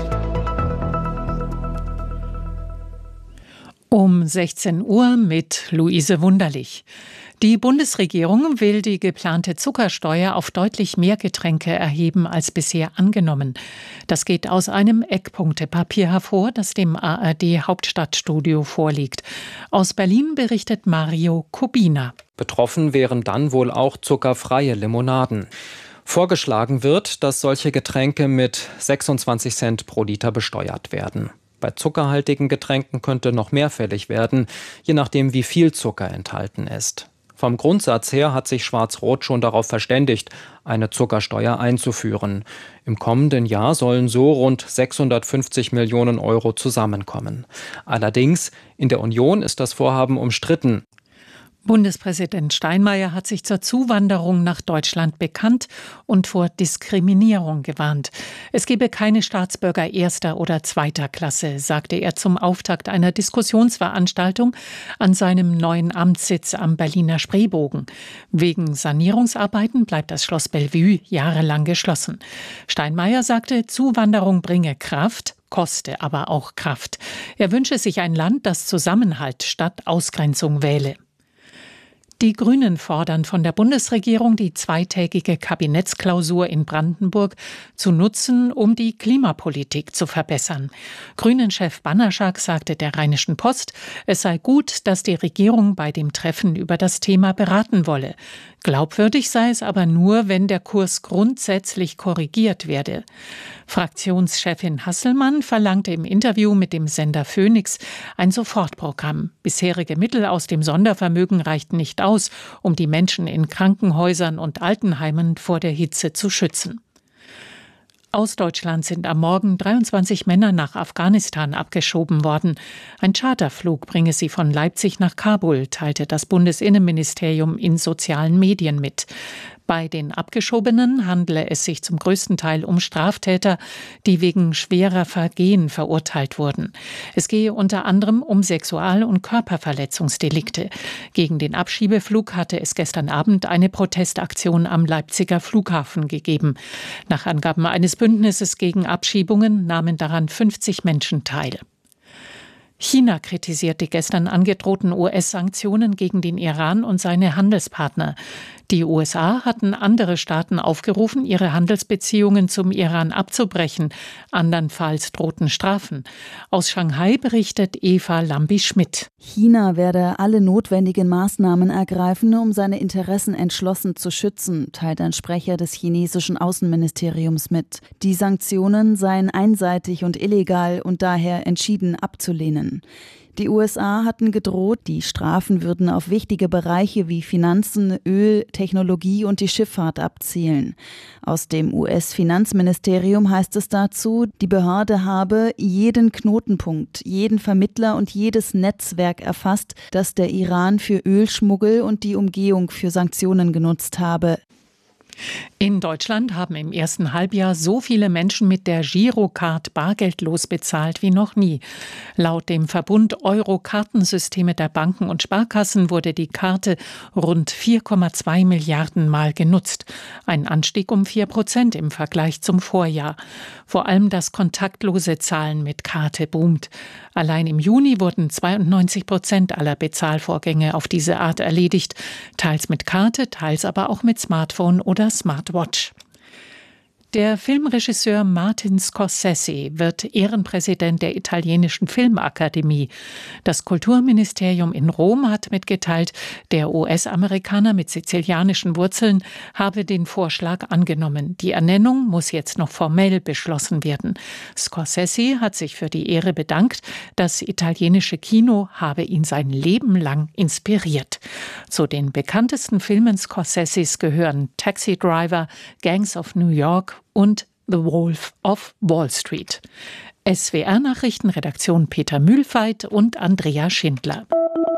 Um 16 Uhr mit Luise Wunderlich. Die Bundesregierung will die geplante Zuckersteuer auf deutlich mehr Getränke erheben als bisher angenommen. Das geht aus einem Eckpunktepapier hervor, das dem ARD Hauptstadtstudio vorliegt. Aus Berlin berichtet Mario Kubina. Betroffen wären dann wohl auch zuckerfreie Limonaden. Vorgeschlagen wird, dass solche Getränke mit 26 Cent pro Liter besteuert werden. Bei zuckerhaltigen Getränken könnte noch mehr fällig werden, je nachdem, wie viel Zucker enthalten ist. Vom Grundsatz her hat sich Schwarz-Rot schon darauf verständigt, eine Zuckersteuer einzuführen. Im kommenden Jahr sollen so rund 650 Millionen Euro zusammenkommen. Allerdings, in der Union ist das Vorhaben umstritten. Bundespräsident Steinmeier hat sich zur Zuwanderung nach Deutschland bekannt und vor Diskriminierung gewarnt. Es gebe keine Staatsbürger erster oder zweiter Klasse, sagte er zum Auftakt einer Diskussionsveranstaltung an seinem neuen Amtssitz am Berliner Spreebogen. Wegen Sanierungsarbeiten bleibt das Schloss Bellevue jahrelang geschlossen. Steinmeier sagte, Zuwanderung bringe Kraft, koste aber auch Kraft. Er wünsche sich ein Land, das Zusammenhalt statt Ausgrenzung wähle. Die Grünen fordern von der Bundesregierung, die zweitägige Kabinettsklausur in Brandenburg zu nutzen, um die Klimapolitik zu verbessern. Grünen-Chef Banaszak sagte der Rheinischen Post, es sei gut, dass die Regierung bei dem Treffen über das Thema beraten wolle. Glaubwürdig sei es aber nur, wenn der Kurs grundsätzlich korrigiert werde. Fraktionschefin Hasselmann verlangte im Interview mit dem Sender Phoenix ein Sofortprogramm. Bisherige Mittel aus dem Sondervermögen reichten nicht aus, um die Menschen in Krankenhäusern und Altenheimen vor der Hitze zu schützen. Aus Deutschland sind am Morgen 23 Männer nach Afghanistan abgeschoben worden. Ein Charterflug bringe sie von Leipzig nach Kabul, teilte das Bundesinnenministerium in sozialen Medien mit. Bei den Abgeschobenen handele es sich zum größten Teil um Straftäter, die wegen schwerer Vergehen verurteilt wurden. Es gehe unter anderem um Sexual- und Körperverletzungsdelikte. Gegen den Abschiebeflug hatte es gestern Abend eine Protestaktion am Leipziger Flughafen gegeben. Nach Angaben eines Bündnisses gegen Abschiebungen nahmen daran 50 Menschen teil. China kritisiert die gestern angedrohten US-Sanktionen gegen den Iran und seine Handelspartner. Die USA hatten andere Staaten aufgerufen, ihre Handelsbeziehungen zum Iran abzubrechen. Andernfalls drohten Strafen. Aus Shanghai berichtet Eva Lambi-Schmidt. China werde alle notwendigen Maßnahmen ergreifen, um seine Interessen entschlossen zu schützen, teilt ein Sprecher des chinesischen Außenministeriums mit. Die Sanktionen seien einseitig und illegal und daher entschieden abzulehnen. Die USA hatten gedroht, die Strafen würden auf wichtige Bereiche wie Finanzen, Öl, Technologie und die Schifffahrt abzielen. Aus dem US-Finanzministerium heißt es dazu, die Behörde habe jeden Knotenpunkt, jeden Vermittler und jedes Netzwerk erfasst, das der Iran für Ölschmuggel und die Umgehung für Sanktionen genutzt habe. In Deutschland haben im ersten Halbjahr so viele Menschen mit der Girocard bargeldlos bezahlt wie noch nie. Laut dem Verbund Euro-Kartensysteme der Banken und Sparkassen wurde die Karte rund 4,2 Milliarden Mal genutzt. Ein Anstieg um 4% im Vergleich zum Vorjahr. Vor allem das kontaktlose Zahlen mit Karte boomt. Allein im Juni wurden 92% aller Bezahlvorgänge auf diese Art erledigt. Teils mit Karte, teils aber auch mit Smartphone oder Smartwatch. Der Filmregisseur Martin Scorsese wird Ehrenpräsident der italienischen Filmakademie. Das Kulturministerium in Rom hat mitgeteilt, der US-Amerikaner mit sizilianischen Wurzeln habe den Vorschlag angenommen. Die Ernennung muss jetzt noch formell beschlossen werden. Scorsese hat sich für die Ehre bedankt. Das italienische Kino habe ihn sein Leben lang inspiriert. Zu den bekanntesten Filmen Scorseses gehören Taxi Driver, Gangs of New York und The Wolf of Wall Street. SWR-Nachrichtenredaktion Peter Mühlfeit und Andrea Schindler.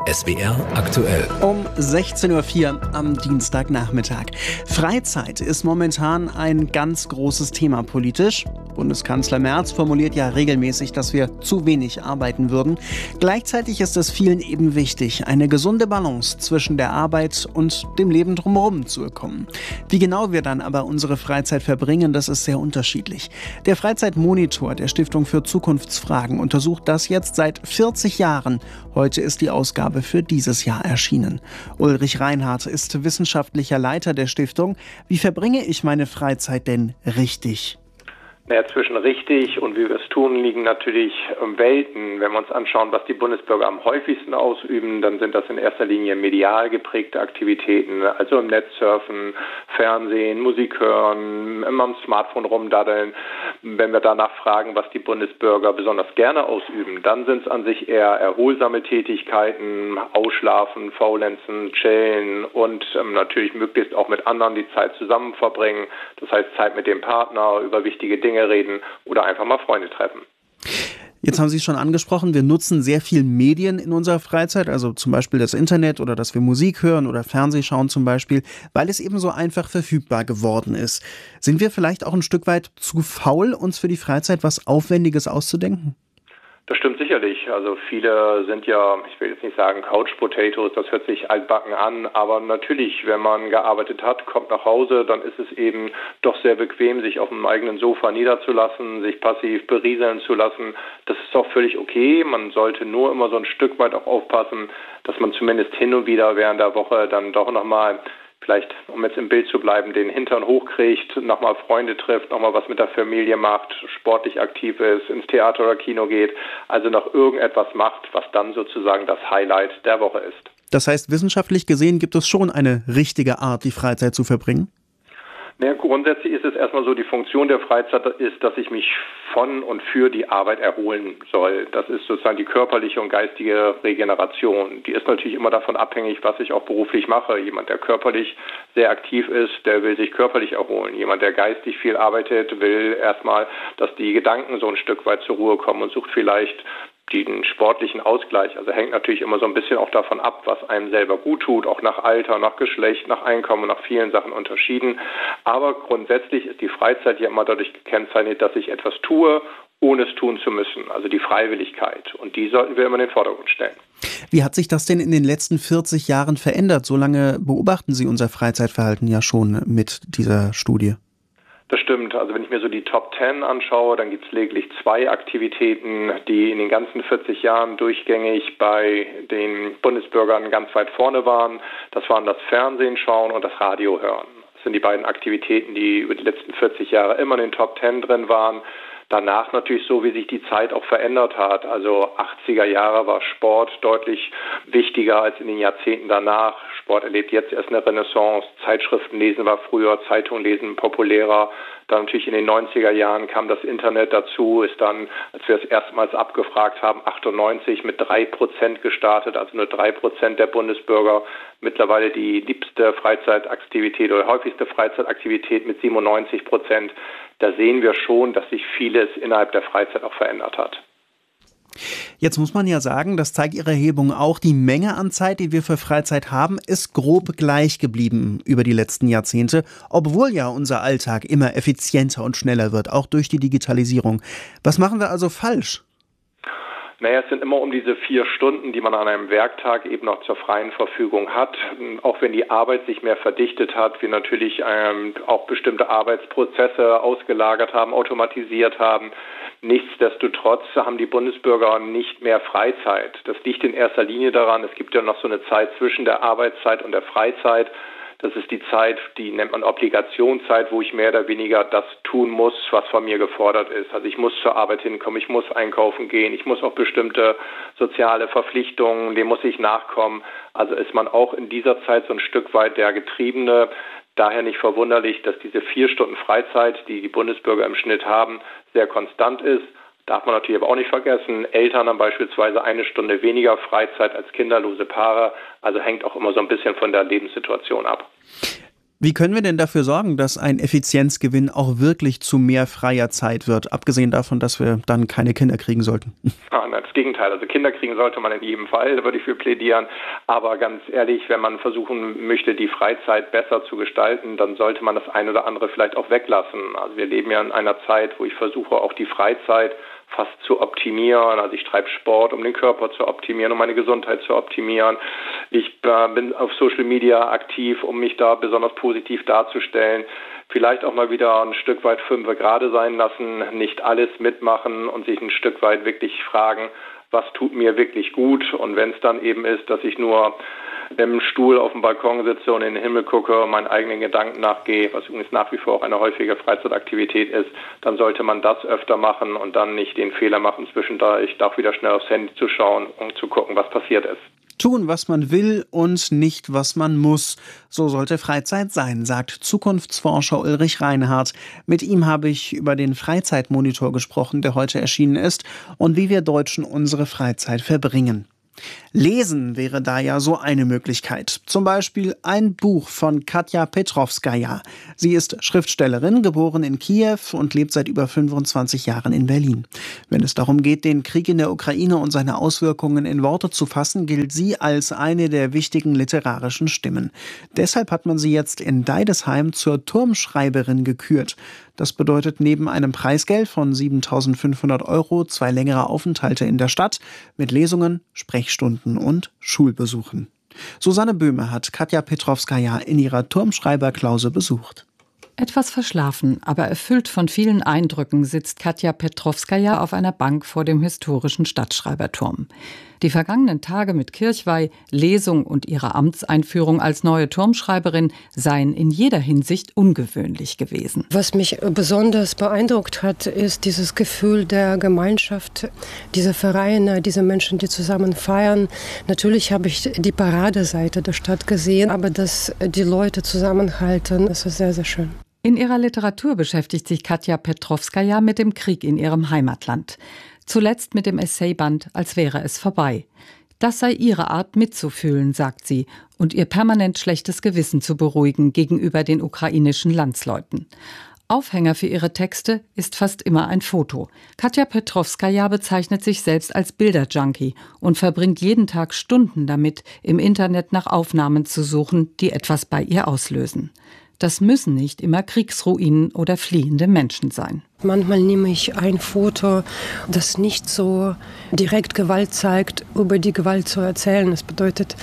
SWR aktuell. Um 16.04 Uhr am Dienstagnachmittag. Freizeit ist momentan ein ganz großes Thema politisch. Bundeskanzler Merz formuliert ja regelmäßig, dass wir zu wenig arbeiten würden. Gleichzeitig ist es vielen eben wichtig, eine gesunde Balance zwischen der Arbeit und dem Leben drumherum zu bekommen. Wie genau wir dann aber unsere Freizeit verbringen, das ist sehr unterschiedlich. Der Freizeitmonitor der Stiftung für Zukunftsfragen untersucht das jetzt seit 40 Jahren. Heute ist die Ausgabe für dieses Jahr erschienen. Ulrich Reinhardt ist wissenschaftlicher Leiter der Stiftung. Wie verbringe ich meine Freizeit denn richtig? Naja, zwischen richtig und wie wir es tun, liegen natürlich Welten. Wenn wir uns anschauen, was die Bundesbürger am häufigsten ausüben, dann sind das in erster Linie medial geprägte Aktivitäten, also im Netz surfen, Fernsehen, Musik hören, immer am Smartphone rumdaddeln. Wenn wir danach fragen, was die Bundesbürger besonders gerne ausüben, dann sind es an sich eher erholsame Tätigkeiten, Ausschlafen, Faulenzen, Chillen und natürlich möglichst auch mit anderen die Zeit zusammen verbringen. Das heißt Zeit mit dem Partner, über wichtige Dinge reden oder einfach mal Freunde treffen. Jetzt haben Sie es schon angesprochen, wir nutzen sehr viel Medien in unserer Freizeit, also zum Beispiel das Internet oder dass wir Musik hören oder Fernsehen schauen zum Beispiel, weil es eben so einfach verfügbar geworden ist. Sind wir vielleicht auch ein Stück weit zu faul, uns für die Freizeit was Aufwendiges auszudenken? Das stimmt sicherlich. Also viele sind ja, ich will jetzt nicht sagen Couch Potatoes, das hört sich altbacken an, aber natürlich, wenn man gearbeitet hat, kommt nach Hause, dann ist es eben doch sehr bequem, sich auf dem eigenen Sofa niederzulassen, sich passiv berieseln zu lassen. Das ist auch völlig okay. Man sollte nur immer so ein Stück weit auch aufpassen, dass man zumindest hin und wieder während der Woche dann doch nochmal, vielleicht, um jetzt im Bild zu bleiben, den Hintern hochkriegt, nochmal Freunde trifft, nochmal was mit der Familie macht, sportlich aktiv ist, ins Theater oder Kino geht, also noch irgendetwas macht, was dann sozusagen das Highlight der Woche ist. Das heißt, wissenschaftlich gesehen gibt es schon eine richtige Art, die Freizeit zu verbringen? Naja, grundsätzlich ist es erstmal so, die Funktion der Freizeit ist, dass ich mich von und für die Arbeit erholen soll. Das ist sozusagen die körperliche und geistige Regeneration. Die ist natürlich immer davon abhängig, was ich auch beruflich mache. Jemand, der körperlich sehr aktiv ist, der will sich körperlich erholen. Jemand, der geistig viel arbeitet, will erstmal, dass die Gedanken so ein Stück weit zur Ruhe kommen und sucht vielleicht den sportlichen Ausgleich. Also hängt natürlich immer so ein bisschen auch davon ab, was einem selber gut tut, auch nach Alter, nach Geschlecht, nach Einkommen, nach vielen Sachen unterschieden. Aber grundsätzlich ist die Freizeit ja immer dadurch gekennzeichnet, dass ich etwas tue, ohne es tun zu müssen. Also die Freiwilligkeit. Und die sollten wir immer in den Vordergrund stellen. Wie hat sich das denn in den letzten 40 Jahren verändert? So lange beobachten Sie unser Freizeitverhalten ja schon mit dieser Studie. Das stimmt. Also wenn ich mir so die Top 10 anschaue, dann gibt es lediglich 2 Aktivitäten, die in den ganzen 40 Jahren durchgängig bei den Bundesbürgern ganz weit vorne waren. Das waren das Fernsehen schauen und das Radio hören. Das sind die beiden Aktivitäten, die über die letzten 40 Jahre immer in den Top 10 drin waren. Danach natürlich so, wie sich die Zeit auch verändert hat. Also 80er Jahre war Sport deutlich wichtiger als in den Jahrzehnten danach. Sport erlebt jetzt erst eine Renaissance. Zeitschriften lesen war früher, Zeitungen lesen populärer. Dann natürlich in den 90er Jahren kam das Internet dazu, ist dann, als wir es erstmals abgefragt haben, 98 mit 3% gestartet, also nur 3% der Bundesbürger. Mittlerweile die liebste Freizeitaktivität oder häufigste Freizeitaktivität mit 97%. Da sehen wir schon, dass sich vieles innerhalb der Freizeit auch verändert hat. Jetzt muss man ja sagen, das zeigt Ihre Erhebung auch, die Menge an Zeit, die wir für Freizeit haben, ist grob gleich geblieben über die letzten Jahrzehnte, obwohl ja unser Alltag immer effizienter und schneller wird, auch durch die Digitalisierung. Was machen wir also falsch? Naja, es sind immer um diese 4 Stunden, die man an einem Werktag eben noch zur freien Verfügung hat. Auch wenn die Arbeit sich mehr verdichtet hat, wir natürlich auch bestimmte Arbeitsprozesse ausgelagert haben, automatisiert haben. Nichtsdestotrotz haben die Bundesbürger nicht mehr Freizeit. Das liegt in erster Linie daran, es gibt ja noch so eine Zeit zwischen der Arbeitszeit und der Freizeit. Das ist die Zeit, die nennt man Obligationszeit, wo ich mehr oder weniger das tun muss, was von mir gefordert ist. Also ich muss zur Arbeit hinkommen, ich muss einkaufen gehen, ich muss auch bestimmte soziale Verpflichtungen, dem muss ich nachkommen. Also ist man auch in dieser Zeit so ein Stück weit der Getriebene. Daher nicht verwunderlich, dass diese 4 Stunden Freizeit, die die Bundesbürger im Schnitt haben, sehr konstant ist. Darf man natürlich aber auch nicht vergessen, Eltern haben beispielsweise 1 Stunde weniger Freizeit als kinderlose Paare, also hängt auch immer so ein bisschen von der Lebenssituation ab. Wie können wir denn dafür sorgen, dass ein Effizienzgewinn auch wirklich zu mehr freier Zeit wird, abgesehen davon, dass wir dann keine Kinder kriegen sollten? Das Gegenteil. Also Kinder kriegen sollte man in jedem Fall, da würde ich für plädieren. Aber ganz ehrlich, wenn man versuchen möchte, die Freizeit besser zu gestalten, dann sollte man das ein oder andere vielleicht auch weglassen. Also wir leben ja in einer Zeit, wo ich versuche, auch die Freizeit fast zu optimieren. Also ich treibe Sport, um den Körper zu optimieren, um meine Gesundheit zu optimieren. Ich bin auf Social Media aktiv, um mich da besonders positiv darzustellen. Vielleicht auch mal wieder ein Stück weit Fünfe gerade sein lassen, nicht alles mitmachen und sich ein Stück weit wirklich fragen, was tut mir wirklich gut. Und wenn es dann eben ist, dass ich nur im Stuhl auf dem Balkon sitze und in den Himmel gucke, meinen eigenen Gedanken nachgehe, was übrigens nach wie vor auch eine häufige Freizeitaktivität ist, dann sollte man das öfter machen und dann nicht den Fehler machen, zwischendurch doch wieder schnell aufs Handy zu schauen und zu gucken, was passiert ist. Tun, was man will und nicht, was man muss. So sollte Freizeit sein, sagt Zukunftsforscher Ulrich Reinhardt. Mit ihm habe ich über den Freizeitmonitor gesprochen, der heute erschienen ist, und wie wir Deutschen unsere Freizeit verbringen. Lesen wäre da ja so eine Möglichkeit. Zum Beispiel ein Buch von Katja Petrovskaja. Sie ist Schriftstellerin, geboren in Kiew und lebt seit über 25 Jahren in Berlin. Wenn es darum geht, den Krieg in der Ukraine und seine Auswirkungen in Worte zu fassen, gilt sie als eine der wichtigen literarischen Stimmen. Deshalb hat man sie jetzt in Deidesheim zur Turmschreiberin gekürt. Das bedeutet neben einem Preisgeld von 7.500 € 2 längere Aufenthalte in der Stadt mit Lesungen, Sprechstunden und Schulbesuchen. Susanne Böhme hat Katja Petrovskaja in ihrer Turmschreiberklause besucht. Etwas verschlafen, aber erfüllt von vielen Eindrücken sitzt Katja Petrovskaja auf einer Bank vor dem historischen Stadtschreiberturm. Die vergangenen Tage mit Kirchweih, Lesung und ihrer Amtseinführung als neue Turmschreiberin seien in jeder Hinsicht ungewöhnlich gewesen. Was mich besonders beeindruckt hat, ist dieses Gefühl der Gemeinschaft, diese Vereine, diese Menschen, die zusammen feiern. Natürlich habe ich die Paradeseite der Stadt gesehen, aber dass die Leute zusammenhalten, das ist sehr, sehr schön. In ihrer Literatur beschäftigt sich Katja Petrovskaja mit dem Krieg in ihrem Heimatland. Zuletzt mit dem Essayband Als wäre es vorbei. Das sei ihre Art mitzufühlen, sagt sie, und ihr permanent schlechtes Gewissen zu beruhigen gegenüber den ukrainischen Landsleuten. Aufhänger für ihre Texte ist fast immer ein Foto. Katja Petrovskaja bezeichnet sich selbst als Bilderjunkie und verbringt jeden Tag Stunden damit, im Internet nach Aufnahmen zu suchen, die etwas bei ihr auslösen. Das müssen nicht immer Kriegsruinen oder fliehende Menschen sein. Manchmal nehme ich ein Foto, das nicht so direkt Gewalt zeigt, über die Gewalt zu erzählen. Das bedeutet,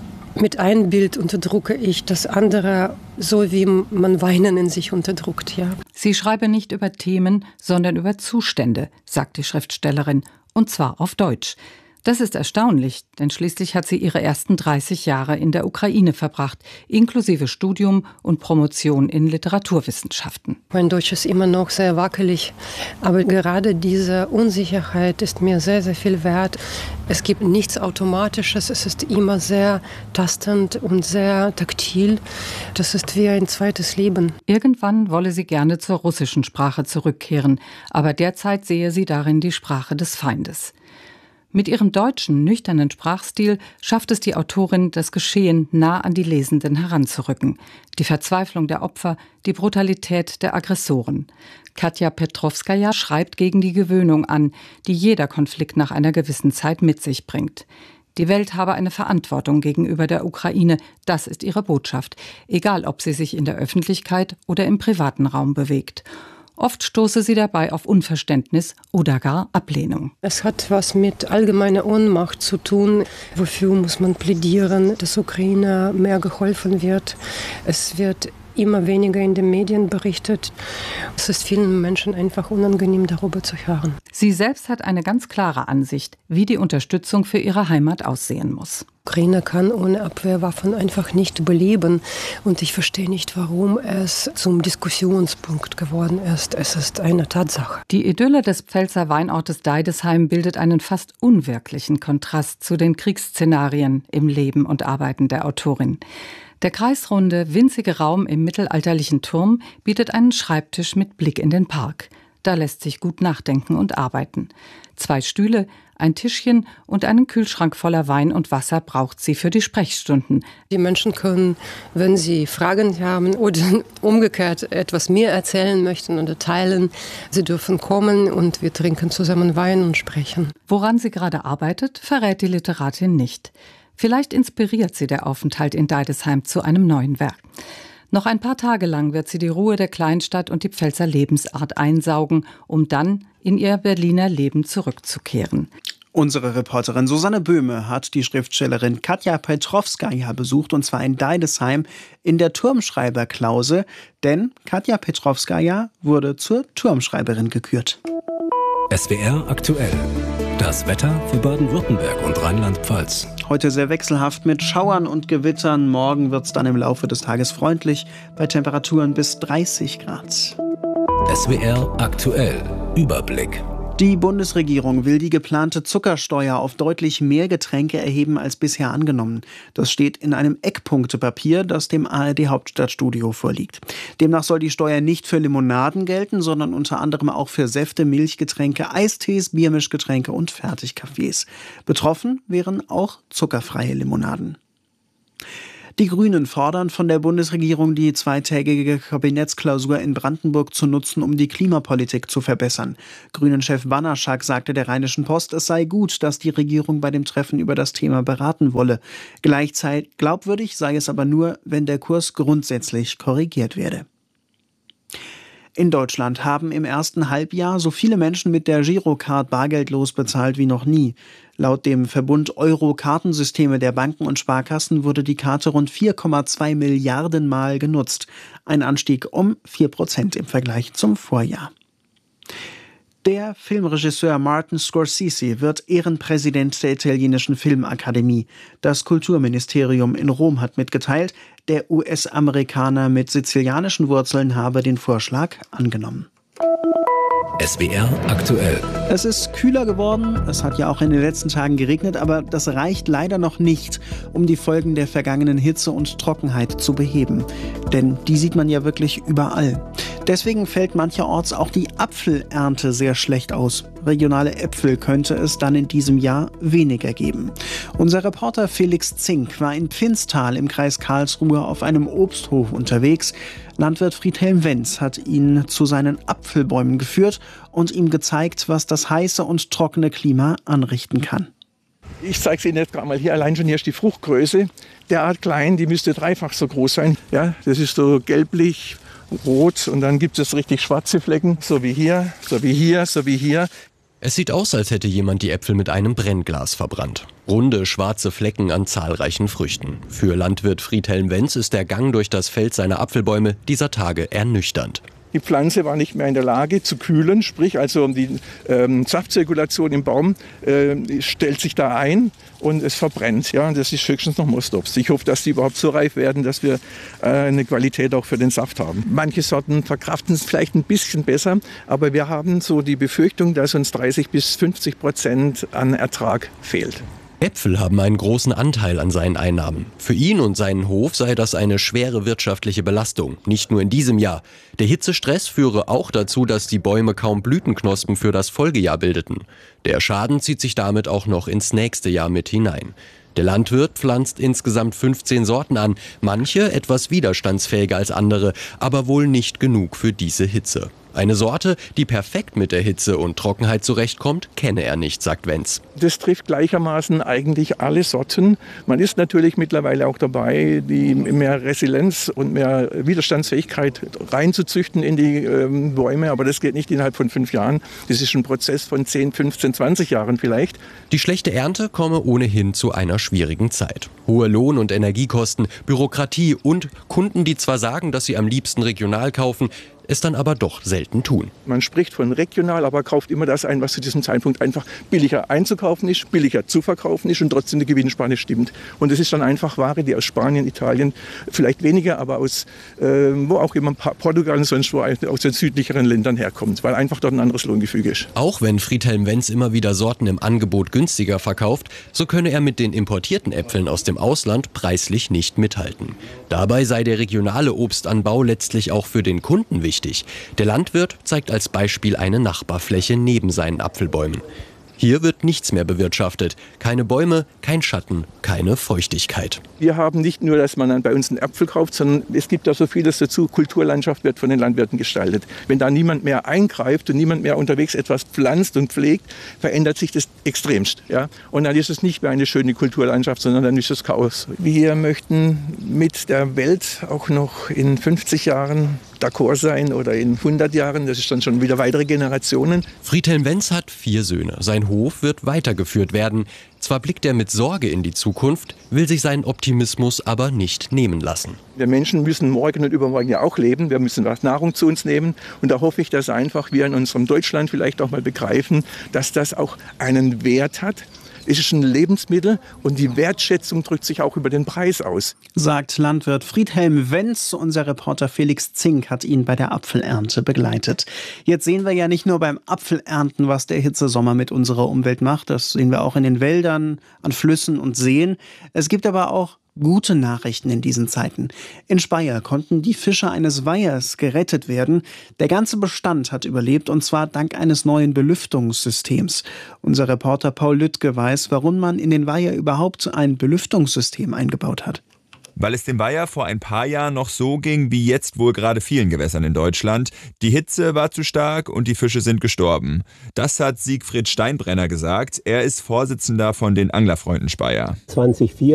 mit einem Bild unterdrücke ich das andere, so wie man Weinen in sich unterdrückt. Ja. Sie schreibe nicht über Themen, sondern über Zustände, sagt die Schriftstellerin, und zwar auf Deutsch. Das ist erstaunlich, denn schließlich hat sie ihre ersten 30 Jahre in der Ukraine verbracht, inklusive Studium und Promotion in Literaturwissenschaften. Mein Deutsch ist immer noch sehr wackelig, aber gerade diese Unsicherheit ist mir sehr, sehr viel wert. Es gibt nichts Automatisches, es ist immer sehr tastend und sehr taktil. Das ist wie ein zweites Leben. Irgendwann wolle sie gerne zur russischen Sprache zurückkehren, aber derzeit sehe sie darin die Sprache des Feindes. Mit ihrem deutschen, nüchternen Sprachstil schafft es die Autorin, das Geschehen nah an die Lesenden heranzurücken. Die Verzweiflung der Opfer, die Brutalität der Aggressoren. Katja Petrovskaja schreibt gegen die Gewöhnung an, die jeder Konflikt nach einer gewissen Zeit mit sich bringt. Die Welt habe eine Verantwortung gegenüber der Ukraine, das ist ihre Botschaft, egal ob sie sich in der Öffentlichkeit oder im privaten Raum bewegt. Oft stoße sie dabei auf Unverständnis oder gar Ablehnung. Es hat was mit allgemeiner Ohnmacht zu tun. Wofür muss man plädieren, dass Ukraine mehr geholfen wird? Es wird immer weniger in den Medien berichtet. Es ist vielen Menschen einfach unangenehm, darüber zu hören. Sie selbst hat eine ganz klare Ansicht, wie die Unterstützung für ihre Heimat aussehen muss. Ukraine kann ohne Abwehrwaffen einfach nicht überleben. Und ich verstehe nicht, warum es zum Diskussionspunkt geworden ist. Es ist eine Tatsache. Die Idylle des Pfälzer Weinortes Deidesheim bildet einen fast unwirklichen Kontrast zu den Kriegsszenarien im Leben und Arbeiten der Autorin. Der kreisrunde, winzige Raum im mittelalterlichen Turm bietet einen Schreibtisch mit Blick in den Park. Da lässt sich gut nachdenken und arbeiten. 2 Stühle, Ein Tischchen und einen Kühlschrank voller Wein und Wasser braucht sie für die Sprechstunden. Die Menschen können, wenn sie Fragen haben oder umgekehrt etwas mir erzählen möchten oder teilen, sie dürfen kommen und wir trinken zusammen Wein und sprechen. Woran sie gerade arbeitet, verrät die Literatin nicht. Vielleicht inspiriert sie der Aufenthalt in Deidesheim zu einem neuen Werk. Noch ein paar Tage lang wird sie die Ruhe der Kleinstadt und die Pfälzer Lebensart einsaugen, um dann in ihr Berliner Leben zurückzukehren. Unsere Reporterin Susanne Böhme hat die Schriftstellerin Katja Petrovskaja besucht, und zwar in Deidesheim in der Turmschreiberklause, denn Katja Petrovskaja wurde zur Turmschreiberin gekürt. SWR aktuell. Das Wetter für Baden-Württemberg und Rheinland-Pfalz. Heute sehr wechselhaft mit Schauern und Gewittern. Morgen wird es dann im Laufe des Tages freundlich bei Temperaturen bis 30 Grad. SWR aktuell. Überblick. Die Bundesregierung will die geplante Zuckersteuer auf deutlich mehr Getränke erheben als bisher angenommen. Das steht in einem Eckpunktepapier, das dem ARD-Hauptstadtstudio vorliegt. Demnach soll die Steuer nicht für Limonaden gelten, sondern unter anderem auch für Säfte, Milchgetränke, Eistees, Biermischgetränke und Fertigkaffees. Betroffen wären auch zuckerfreie Limonaden. Die Grünen fordern von der Bundesregierung, die zweitägige Kabinettsklausur in Brandenburg zu nutzen, um die Klimapolitik zu verbessern. Grünen-Chef Banaszak sagte der Rheinischen Post, es sei gut, dass die Regierung bei dem Treffen über das Thema beraten wolle. Gleichzeitig glaubwürdig sei es aber nur, wenn der Kurs grundsätzlich korrigiert werde. In Deutschland haben im ersten Halbjahr so viele Menschen mit der Girocard bargeldlos bezahlt wie noch nie. Laut dem Verbund Euro-Kartensysteme der Banken und Sparkassen wurde die Karte rund 4,2 Milliarden Mal genutzt. Ein Anstieg um 4% im Vergleich zum Vorjahr. Der Filmregisseur Martin Scorsese wird Ehrenpräsident der italienischen Filmakademie. Das Kulturministerium in Rom hat mitgeteilt, der US-Amerikaner mit sizilianischen Wurzeln habe den Vorschlag angenommen. SWR aktuell. Es ist kühler geworden, es hat ja auch in den letzten Tagen geregnet, aber das reicht leider noch nicht, um die Folgen der vergangenen Hitze und Trockenheit zu beheben. Denn die sieht man ja wirklich überall. Deswegen fällt mancherorts auch die Apfelernte sehr schlecht aus. Regionale Äpfel könnte es dann in diesem Jahr weniger geben. Unser Reporter Felix Zink war in Pfinztal im Kreis Karlsruhe auf einem Obsthof unterwegs. Landwirt Friedhelm Wenz hat ihn zu seinen Apfelbäumen geführt und ihm gezeigt, was das heiße und trockene Klima anrichten kann. Ich zeige es Ihnen jetzt gerade mal hier. Allein schon hier ist die Fruchtgröße derart klein, die müsste dreifach so groß sein. Ja, das ist so gelblich, rot und dann gibt es richtig schwarze Flecken, so wie hier, so wie hier, so wie hier. Es sieht aus, als hätte jemand die Äpfel mit einem Brennglas verbrannt. Runde, schwarze Flecken an zahlreichen Früchten. Für Landwirt Friedhelm Wenz ist der Gang durch das Feld seiner Apfelbäume dieser Tage ernüchternd. Die Pflanze war nicht mehr in der Lage zu kühlen, sprich also die Saftzirkulation im Baum stellt sich da ein und es verbrennt. Ja, das ist höchstens noch Mostobst. Ich hoffe, dass die überhaupt so reif werden, dass wir eine Qualität auch für den Saft haben. Manche Sorten verkraften es vielleicht ein bisschen besser, aber wir haben so die Befürchtung, dass uns 30-50% an Ertrag fehlt. Äpfel haben einen großen Anteil an seinen Einnahmen. Für ihn und seinen Hof sei das eine schwere wirtschaftliche Belastung, nicht nur in diesem Jahr. Der Hitzestress führe auch dazu, dass die Bäume kaum Blütenknospen für das Folgejahr bildeten. Der Schaden zieht sich damit auch noch ins nächste Jahr mit hinein. Der Landwirt pflanzt insgesamt 15 Sorten an, manche etwas widerstandsfähiger als andere, aber wohl nicht genug für diese Hitze. Eine Sorte, die perfekt mit der Hitze und Trockenheit zurechtkommt, kenne er nicht, sagt Wenz. Das trifft gleichermaßen eigentlich alle Sorten. Man ist natürlich mittlerweile auch dabei, die mehr Resilienz und mehr Widerstandsfähigkeit reinzuzüchten in die Bäume. Aber das geht nicht innerhalb von 5 Jahren. Das ist ein Prozess von 10, 15, 20 Jahren vielleicht. Die schlechte Ernte komme ohnehin zu einer schwierigen Zeit. Hohe Lohn- und Energiekosten, Bürokratie und Kunden, die zwar sagen, dass sie am liebsten regional kaufen, es dann aber doch selten tun. Man spricht von regional, aber kauft immer das ein, was zu diesem Zeitpunkt einfach billiger einzukaufen ist, billiger zu verkaufen ist und trotzdem die Gewinnspanne stimmt. Und es ist dann einfach Ware, die aus Spanien, Italien, vielleicht weniger, aber aus wo auch immer, Portugal und sonst wo, aus den südlicheren Ländern herkommt, weil einfach dort ein anderes Lohngefüge ist. Auch wenn Friedhelm Wenz immer wieder Sorten im Angebot günstiger verkauft, so könne er mit den importierten Äpfeln aus dem Ausland preislich nicht mithalten. Dabei sei der regionale Obstanbau letztlich auch für den Kunden wichtig. Der Landwirt zeigt als Beispiel eine Nachbarfläche neben seinen Apfelbäumen. Hier wird nichts mehr bewirtschaftet. Keine Bäume, kein Schatten, keine Feuchtigkeit. Wir haben nicht nur, dass man dann bei uns einen Apfel kauft, sondern es gibt da so vieles dazu. Kulturlandschaft wird von den Landwirten gestaltet. Wenn da niemand mehr eingreift und niemand mehr unterwegs etwas pflanzt und pflegt, verändert sich das extremst. Ja? Und dann ist es nicht mehr eine schöne Kulturlandschaft, sondern dann ist es Chaos. Wir möchten mit der Welt auch noch in 50 Jahren d'accord sein oder in 100 Jahren. Das ist dann schon wieder weitere Generationen. Friedhelm Wenz hat 4 Söhne. Sein Hof wird weitergeführt werden. Zwar blickt er mit Sorge in die Zukunft, will sich seinen Optimismus aber nicht nehmen lassen. Wir Menschen müssen morgen und übermorgen ja auch leben. Wir müssen was Nahrung zu uns nehmen. Und da hoffe ich, dass einfach wir in unserem Deutschland vielleicht auch mal begreifen, dass das auch einen Wert hat. Es ist ein Lebensmittel und die Wertschätzung drückt sich auch über den Preis aus. Sagt Landwirt Friedhelm Wenz. Unser Reporter Felix Zink hat ihn bei der Apfelernte begleitet. Jetzt sehen wir ja nicht nur beim Apfelernten, was der Hitzesommer mit unserer Umwelt macht. Das sehen wir auch in den Wäldern, an Flüssen und Seen. Es gibt aber auch gute Nachrichten in diesen Zeiten. In Speyer konnten die Fische eines Weihers gerettet werden. Der ganze Bestand hat überlebt, und zwar dank eines neuen Belüftungssystems. Unser Reporter Paul Lüttke weiß, warum man in den Weiher überhaupt ein Belüftungssystem eingebaut hat. Weil es dem Weiher vor ein paar Jahren noch so ging, wie jetzt wohl gerade vielen Gewässern in Deutschland. Die Hitze war zu stark und die Fische sind gestorben. Das hat Siegfried Steinbrenner gesagt. Er ist Vorsitzender von den Anglerfreunden Speyer. 2004